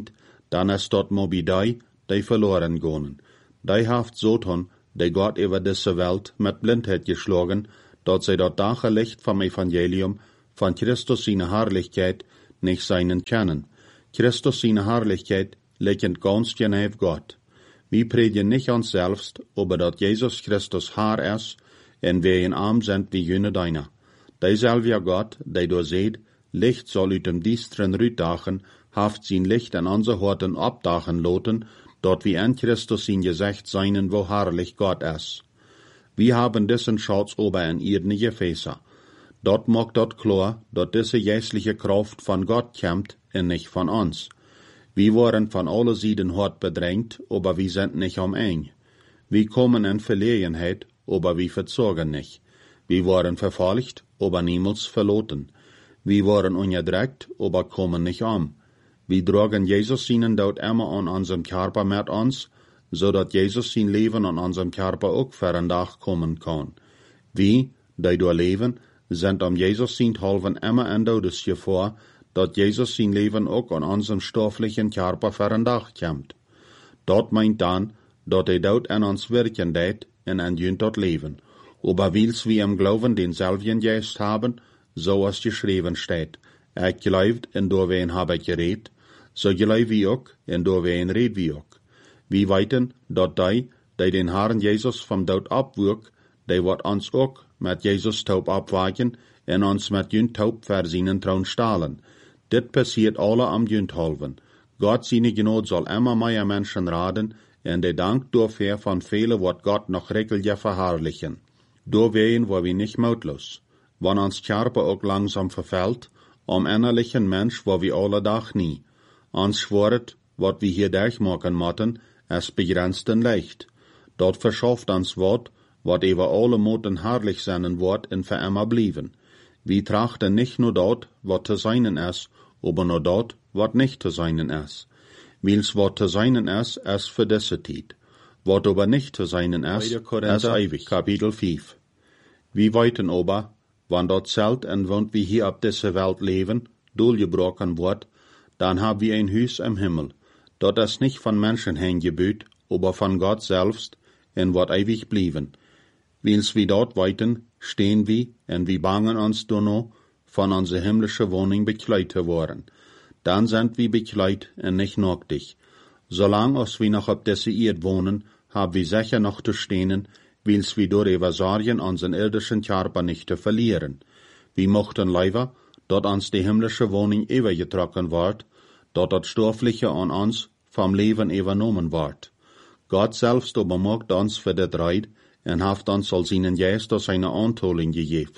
dann ist dort mobi die, die verloren gehen. Die haft Satan, die Gott über diese Welt mit Blindheit geschlagen, dort sie dort dache Licht vom Evangelium, von Christus seine Herrlichkeit, nicht seinen kennen. Christus seine Herrlichkeit liegt ganz genau Gott. Wir predigen nicht uns selbst, aber dort Jesus Christus Herr ist, und wir in arm sind wie jene deiner. Derselbe Gott, der du seht, Licht soll ut dem distren Rütdachen, haft sein Licht an unser Horten abdachen loten, dort wie in Christus sein Gesicht seinen, wo herrlich Gott ist. Wir haben diesen Schatz ober in irdene Gefäße. Dort mag dort klar, dort diese jässliche Kraft von Gott kommt, und nicht von uns. Wir waren von alle Seiten hart bedrängt, aber wir sind nicht am eng. Wir kommen in Verlegenheit, aber wir verzogen nicht. Wir waren verfolgt, aber niemals verloren. Wir waren unterdrückt, aber kommen nicht um. Wir tragen Jesus seinen Tod immer an unserem Körper mit uns, so dass Jesus sein Leben an unserem Körper auch für einen Tag kommen kann. Wir, die da leben, sind um Jesus sein Halven immer in Todesgefahr, dass Jesus sein Leben auch an unserem stofflichen Körper für einen Tag kommt. Dort meint dann, dass er dort in uns wirken tät und an jünt dort leben. Aber wils wir im Glauben denselben Geist haben, so als geschrieben steht, er glaubt, und da wen habe geredet, so glaubt wie auch, und da wen red wie auch. Wir weiten, dass die, die den Herrn Jesus vom Tod abwirkt, die wird uns auch mit Jesus Taub abwagen und uns mit jünt Taub für seinen Traun stahlen. Dit passiert alle am jünt halven. Gott seine Gnade soll immer mehr Menschen raten, und der Dank dafür von vielen wird Gott noch regelrecht verherrlichen. Da wären wir nicht mutlos. Wenn uns Körper auch langsam verfällt, am innerlichen Mensch wo wir alle Tag nie. Uns schworet, wat wir hier durchmachen motten, es begrenzten Leicht. Dort verschafft uns Wort, wat über alle Moten herrlich seinen Wort in für immer blieben. Wir trachten nicht nur dort, wat zu seinen ist, aber nur dort, wat nicht zu seinen ist. Wils wat zu seinen ist, ist für diese Zeit. Wat aber nicht zu seinen ist, ist ewig. Kapitel fünf. Wir weiten aber, wann dort zelt und wohnt wie hier auf dieser Welt leben, durchgebrochen wird, dann haben wir ein Haus im Himmel. Dort ist nicht von Menschen hingebüht, aber von Gott selbst, und wird ewig blieben. Wils wir dort weiten, stehen wir, und wir bangen uns noch, von unserer himmlischen Wohnung bekleidet worden. Dann sind wir bekleidet und nicht nacktig. Solange als wir noch auf dieser Erde wohnen, haben wir sicher noch zu stehen, wils wir durch Evasarien unseren irdischen Körper nicht zu verlieren. Wir mochten leider, dort uns die himmlische Wohnung übergetragen wird, dort das Stoffliche an uns vom Leben übernommen wird. Gott selbst aber macht uns für das Reid und haft uns als seinen Geist aus seiner Antoling gegeben.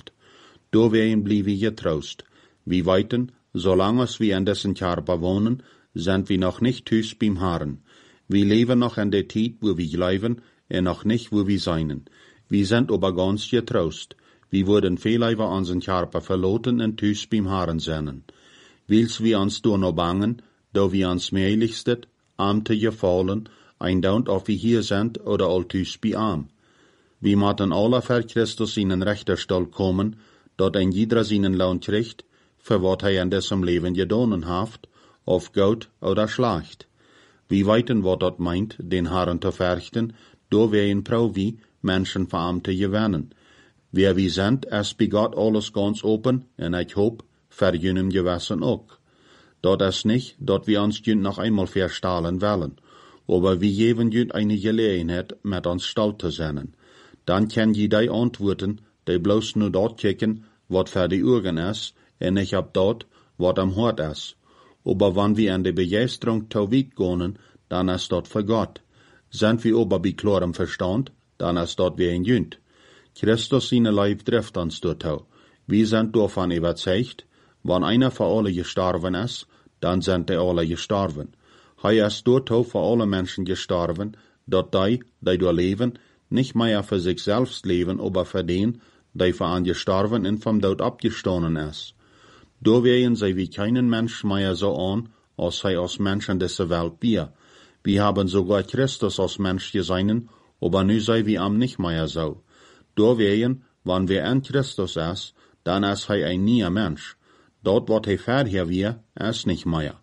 Da werden blieben getrost. Wir weiten, solange wir in dessen Körper wohnen, sind wir noch nicht hüs beim Herrn. Wir leben noch in der Zeit, wo wir leben, und noch nicht, wo wir seien. Wir sind aber ganz getrost. Wir würden vielleicht unseren Körper verloten und hüs beim Herrn sein. Wils wir uns da noch bangen, da wir uns mehrlichstet, Amte gefallen, ein Daunt auf wir hier sind oder all hüs bei am. Wir machten alle für Christus in den Richterstall kommen, dort ein jeder seinen Lohn kriegt, für wat er in diesem Leben gedonen haft, auf gut oder schlecht. Wir weiten, wat dort meint, den Herrn zu fürchten, da wir in Provi Menschen verarmte gewinnen. Wer wir sind, es bei Gott alles ganz open, und ich hoop, für jenen gewissen auch. Dort ist nicht, dort wir uns jünd noch einmal verstahlen wollen, aber wir geben jünd eine Gelegenheit, mit uns stolz zu sein. Dann kann je die antworten, die bloß nur dort kicken, wat für die Augen ist, und nicht ab dort, wat am Hort ist. Aber wenn wir an die Begeisterung zu weit gehen, dann ist dort für Gott. Sind wir aber bei klarem Verstand, dann ist dort wie ein Jünd. Christus seine Leib trifft uns dort. Wir sind davon überzeugt, wenn einer für alle gestorben ist, dann sind die alle gestorben. Er ist dort für alle Menschen gestorben, dort die, die dort leben, nicht mehr für sich selbst leben, aber für den, der für einen gestorben und vom Tod abgestanden ist. Da wären sie wie keinen Mensch mehr so an, als sei als Menschen dieser Welt wir. Wir haben sogar Christus als Mensch gesehen, aber nu sei wir am nicht mehr so. Da wären, wenn wir in Christus ist, dann ist er ein neuer Mensch. Dort, wat er vorher wir, ist nicht mehr.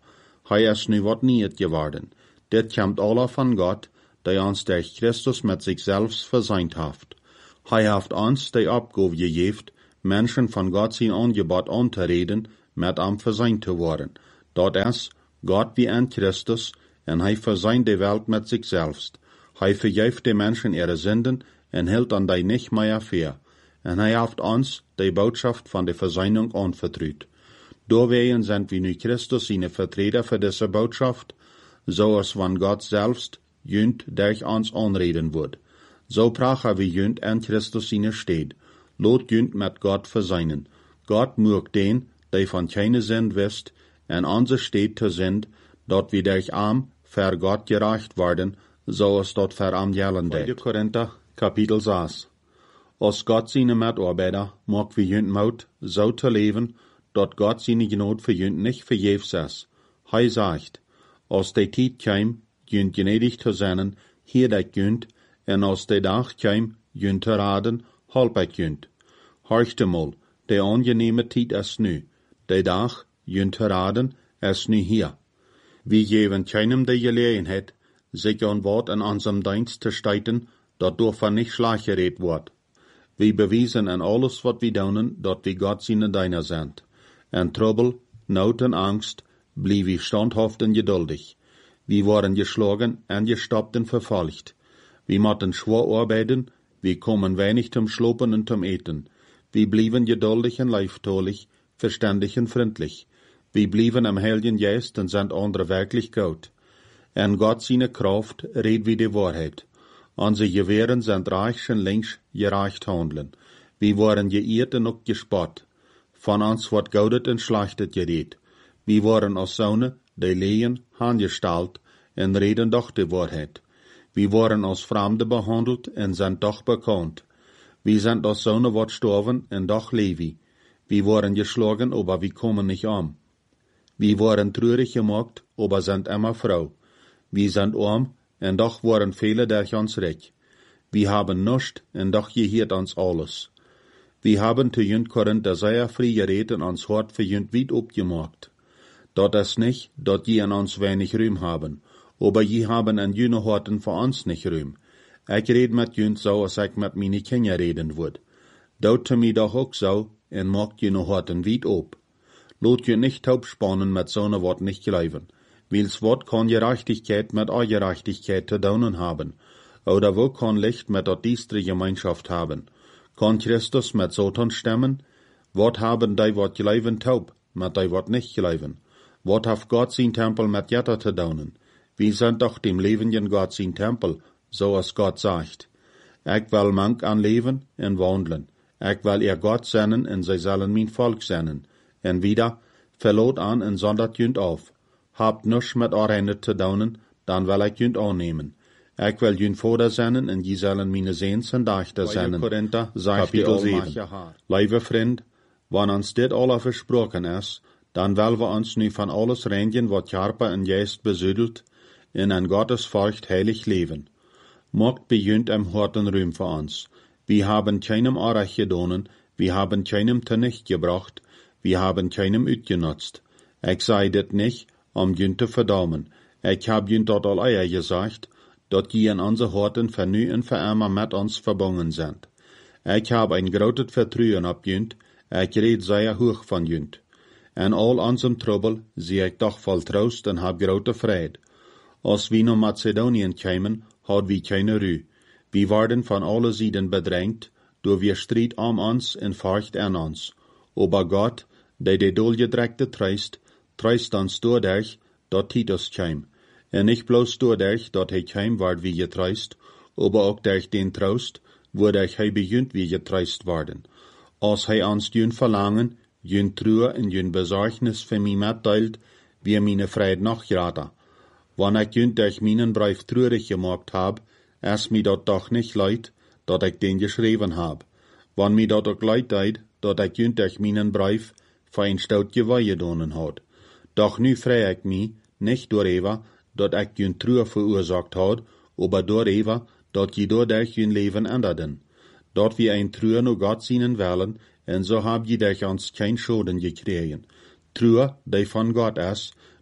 Hij is nu wat niet geworden. Dit komt alle van God, die ons durch Christus met zichzelf verseind heeft. Hij heeft ons die opgave gegeven, Menschen von Gott zijn aangebod aan te reden, met am verseind te worden. Dat is, God wie in Christus, en hij verseint de Welt met zichzelf. Hij vergeeft de mensen ihre Sünden, en hield an die nicht mehr fair. En hij heeft ons die Botschaft van de Verseinung anvertraut. Doorwegen sind wir nu Christus seine Vertreter für diese Botschaft, so als van Gott selbst jünd durch uns anreden wird. So prachen wir jünd in Christus seine steht. Lot jünd mit Gott verseinen. Gott mögt den, die von keine Sünd wisst, en onze steht zu sind, dort wir durch arm ver Gott gereicht werden, so als dort ver am jelen det. Tweede Korinther, Kapitel zes. Als Gott seine Mitarbeiter mag wir jünd Maut, so zu leben, dort Gott seine Gnade für jünd nicht vergebens ist. Hij sagt, als de tijd käm, jünd gnädig zu sein, hier dat jünd, en als de dag käm, jünd zu raden, halb ik jünd. Horchte mal, de angenehme tijd is nu, de dag, jünd zu raden, is nu hier. Wir geben keinem die Gelegenheit, sich an Wort in unserem Dienst zu steiten, dat davon nicht schlecht geredet wird. Wir beweisen in alles, was wir tun, dat wir Gott seine Diener sind. In Trouble, Not und Angst, blieb wir standhaft und geduldig. Wir waren geschlagen und gestoppt und verfolgt. Wir mussten schwer arbeiten, wir kommen wenig zum Schlopen und zum Eten. Wir blieben geduldig und leiftolig, verständig und freundlich. Wir blieben am Heiligen Geist und sind andere wirklich gut. En Gott seine Kraft redet wie die Wahrheit. Unsere Gewehren sind reich und links gerecht handeln. Wir waren geirrt und auch gespott. Von uns wird Gaudet und Schlechtet geredet. Wir waren als Söhne, die lehen, handgestalt, und reden doch die Wahrheit. Wir waren als Fremde behandelt und sind doch bekannt. Wir sind als Söhne wat gestorben und doch leben. Wir waren geschlagen, aber wir kommen nicht um. Wir waren traurig gemacht, aber sind immer froh. Wir sind arm, und doch waren viele durch uns reich. Wir haben nichts, und doch gehört uns alles. Wir haben zu jünd Korinther sehr frei geredet und uns hart für jünd weit abgemacht. Dat ist nicht, dat je an uns wenig Ruhm haben, aber je haben an jüne Horten für uns nicht Ruhm. Ich red mit jünd so, als ich mit meine Kinder reden würd. Daut zu mir doch auch so, und macht jüne Horten weit ab. Lot je nicht taub spannen mit so ne Wort nicht glauben. Wils Wort kann Gerechtigkeit mit Ungerechtigkeit zu tun haben. Oder wo kann Licht mit der diestre Gemeinschaft haben? Kann Christus mit Satan stemmen? Wat haben die wat glauben taub, mit die wat nicht glauben? Wat hat Gott sein Tempel mit Jetta zu tun? Wir sind doch dem lebenden Gott sein Tempel, so als Gott sagt. Ich will mank an leben und wandeln. Ich will ihr Gott sennen und sie sollen mein Volk sennen. Und wieder, verlot an und sondert jünd auf. Habt nichts mit euren zu tun, dann will ich jünd annehmen. Ich will jünd Vater sennen und die sollen meine Sehns und Dachter sennen. Korinther, Kapitel sieben. Liebe Freund, wenn uns dit alle versprochen ist, dann will wir uns nu von alles reinigen, wat Körper und Geist besüdelt, in ein Gottesfurcht heilig leben. Mogt bejünd am harten Ruhm für uns. Wir haben keinem Unrecht gedonen, wir haben keinem zunicht gebracht, wir haben keinem utgenutzt. Ich sei dit nicht, um jünd zu verdammen. Ich hab jünd dort all eier gesagt, dat je in onze Horten für nu und für immer mit uns verbunden sind. Ich hab ein großes Vertrauen ab jünd, ich red sehr hoch von jünd. En all unserem Trouble sehe ich doch voll Trost und hab große Freude. Als wir nach Mazedonien kämen, had wir keine Ruhe. Wir werden von allen Seiten bedrängt, durch wir Streit um uns und Furcht an uns. Aber Gott, der die Dolgedreckte treist, treist uns dadurch, dat Titus käm. Und nicht bloß dadurch, dat er käm, ward wie getreist, aber auch durch den Trost, wodurch er bejünt wie getreist worden. Als er uns jün verlangen, jün Trauer und jün Besorgnis für mich mitteilt, wie meine Freude noch gerade. Wenn ich jün durch meinen Brief traurig gemacht hab, ist mir dort doch nicht leid, dat ich den geschrieben hab. Wenn mir dort auch leid tut, dat ich jün durch meinen Brief für ein stout Geweihe donen hat. Doch nu freu ich mich, nicht darüber, dat ich jün Trauer verursacht hat, aber darüber, dat je dadurch jün Leben änderten. Dort wir ein Trauer nur Gott seinen wollen, und so hab je durch uns kein Schaden gekriegen. Trauer, die von Gott ist,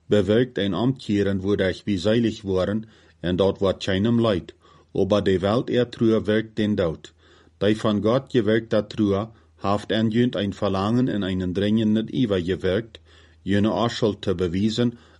bewirkt ein Amtjeren, wo ich wie seilig waren, en dort wordt keinem leid. Aber de Welt er true wirkt den Dood. Die von Gott gewirkt dat true, haft en jönt ein Verlangen in einen dringenden Iver gewirkt, jene Arschuld zu bewiesen,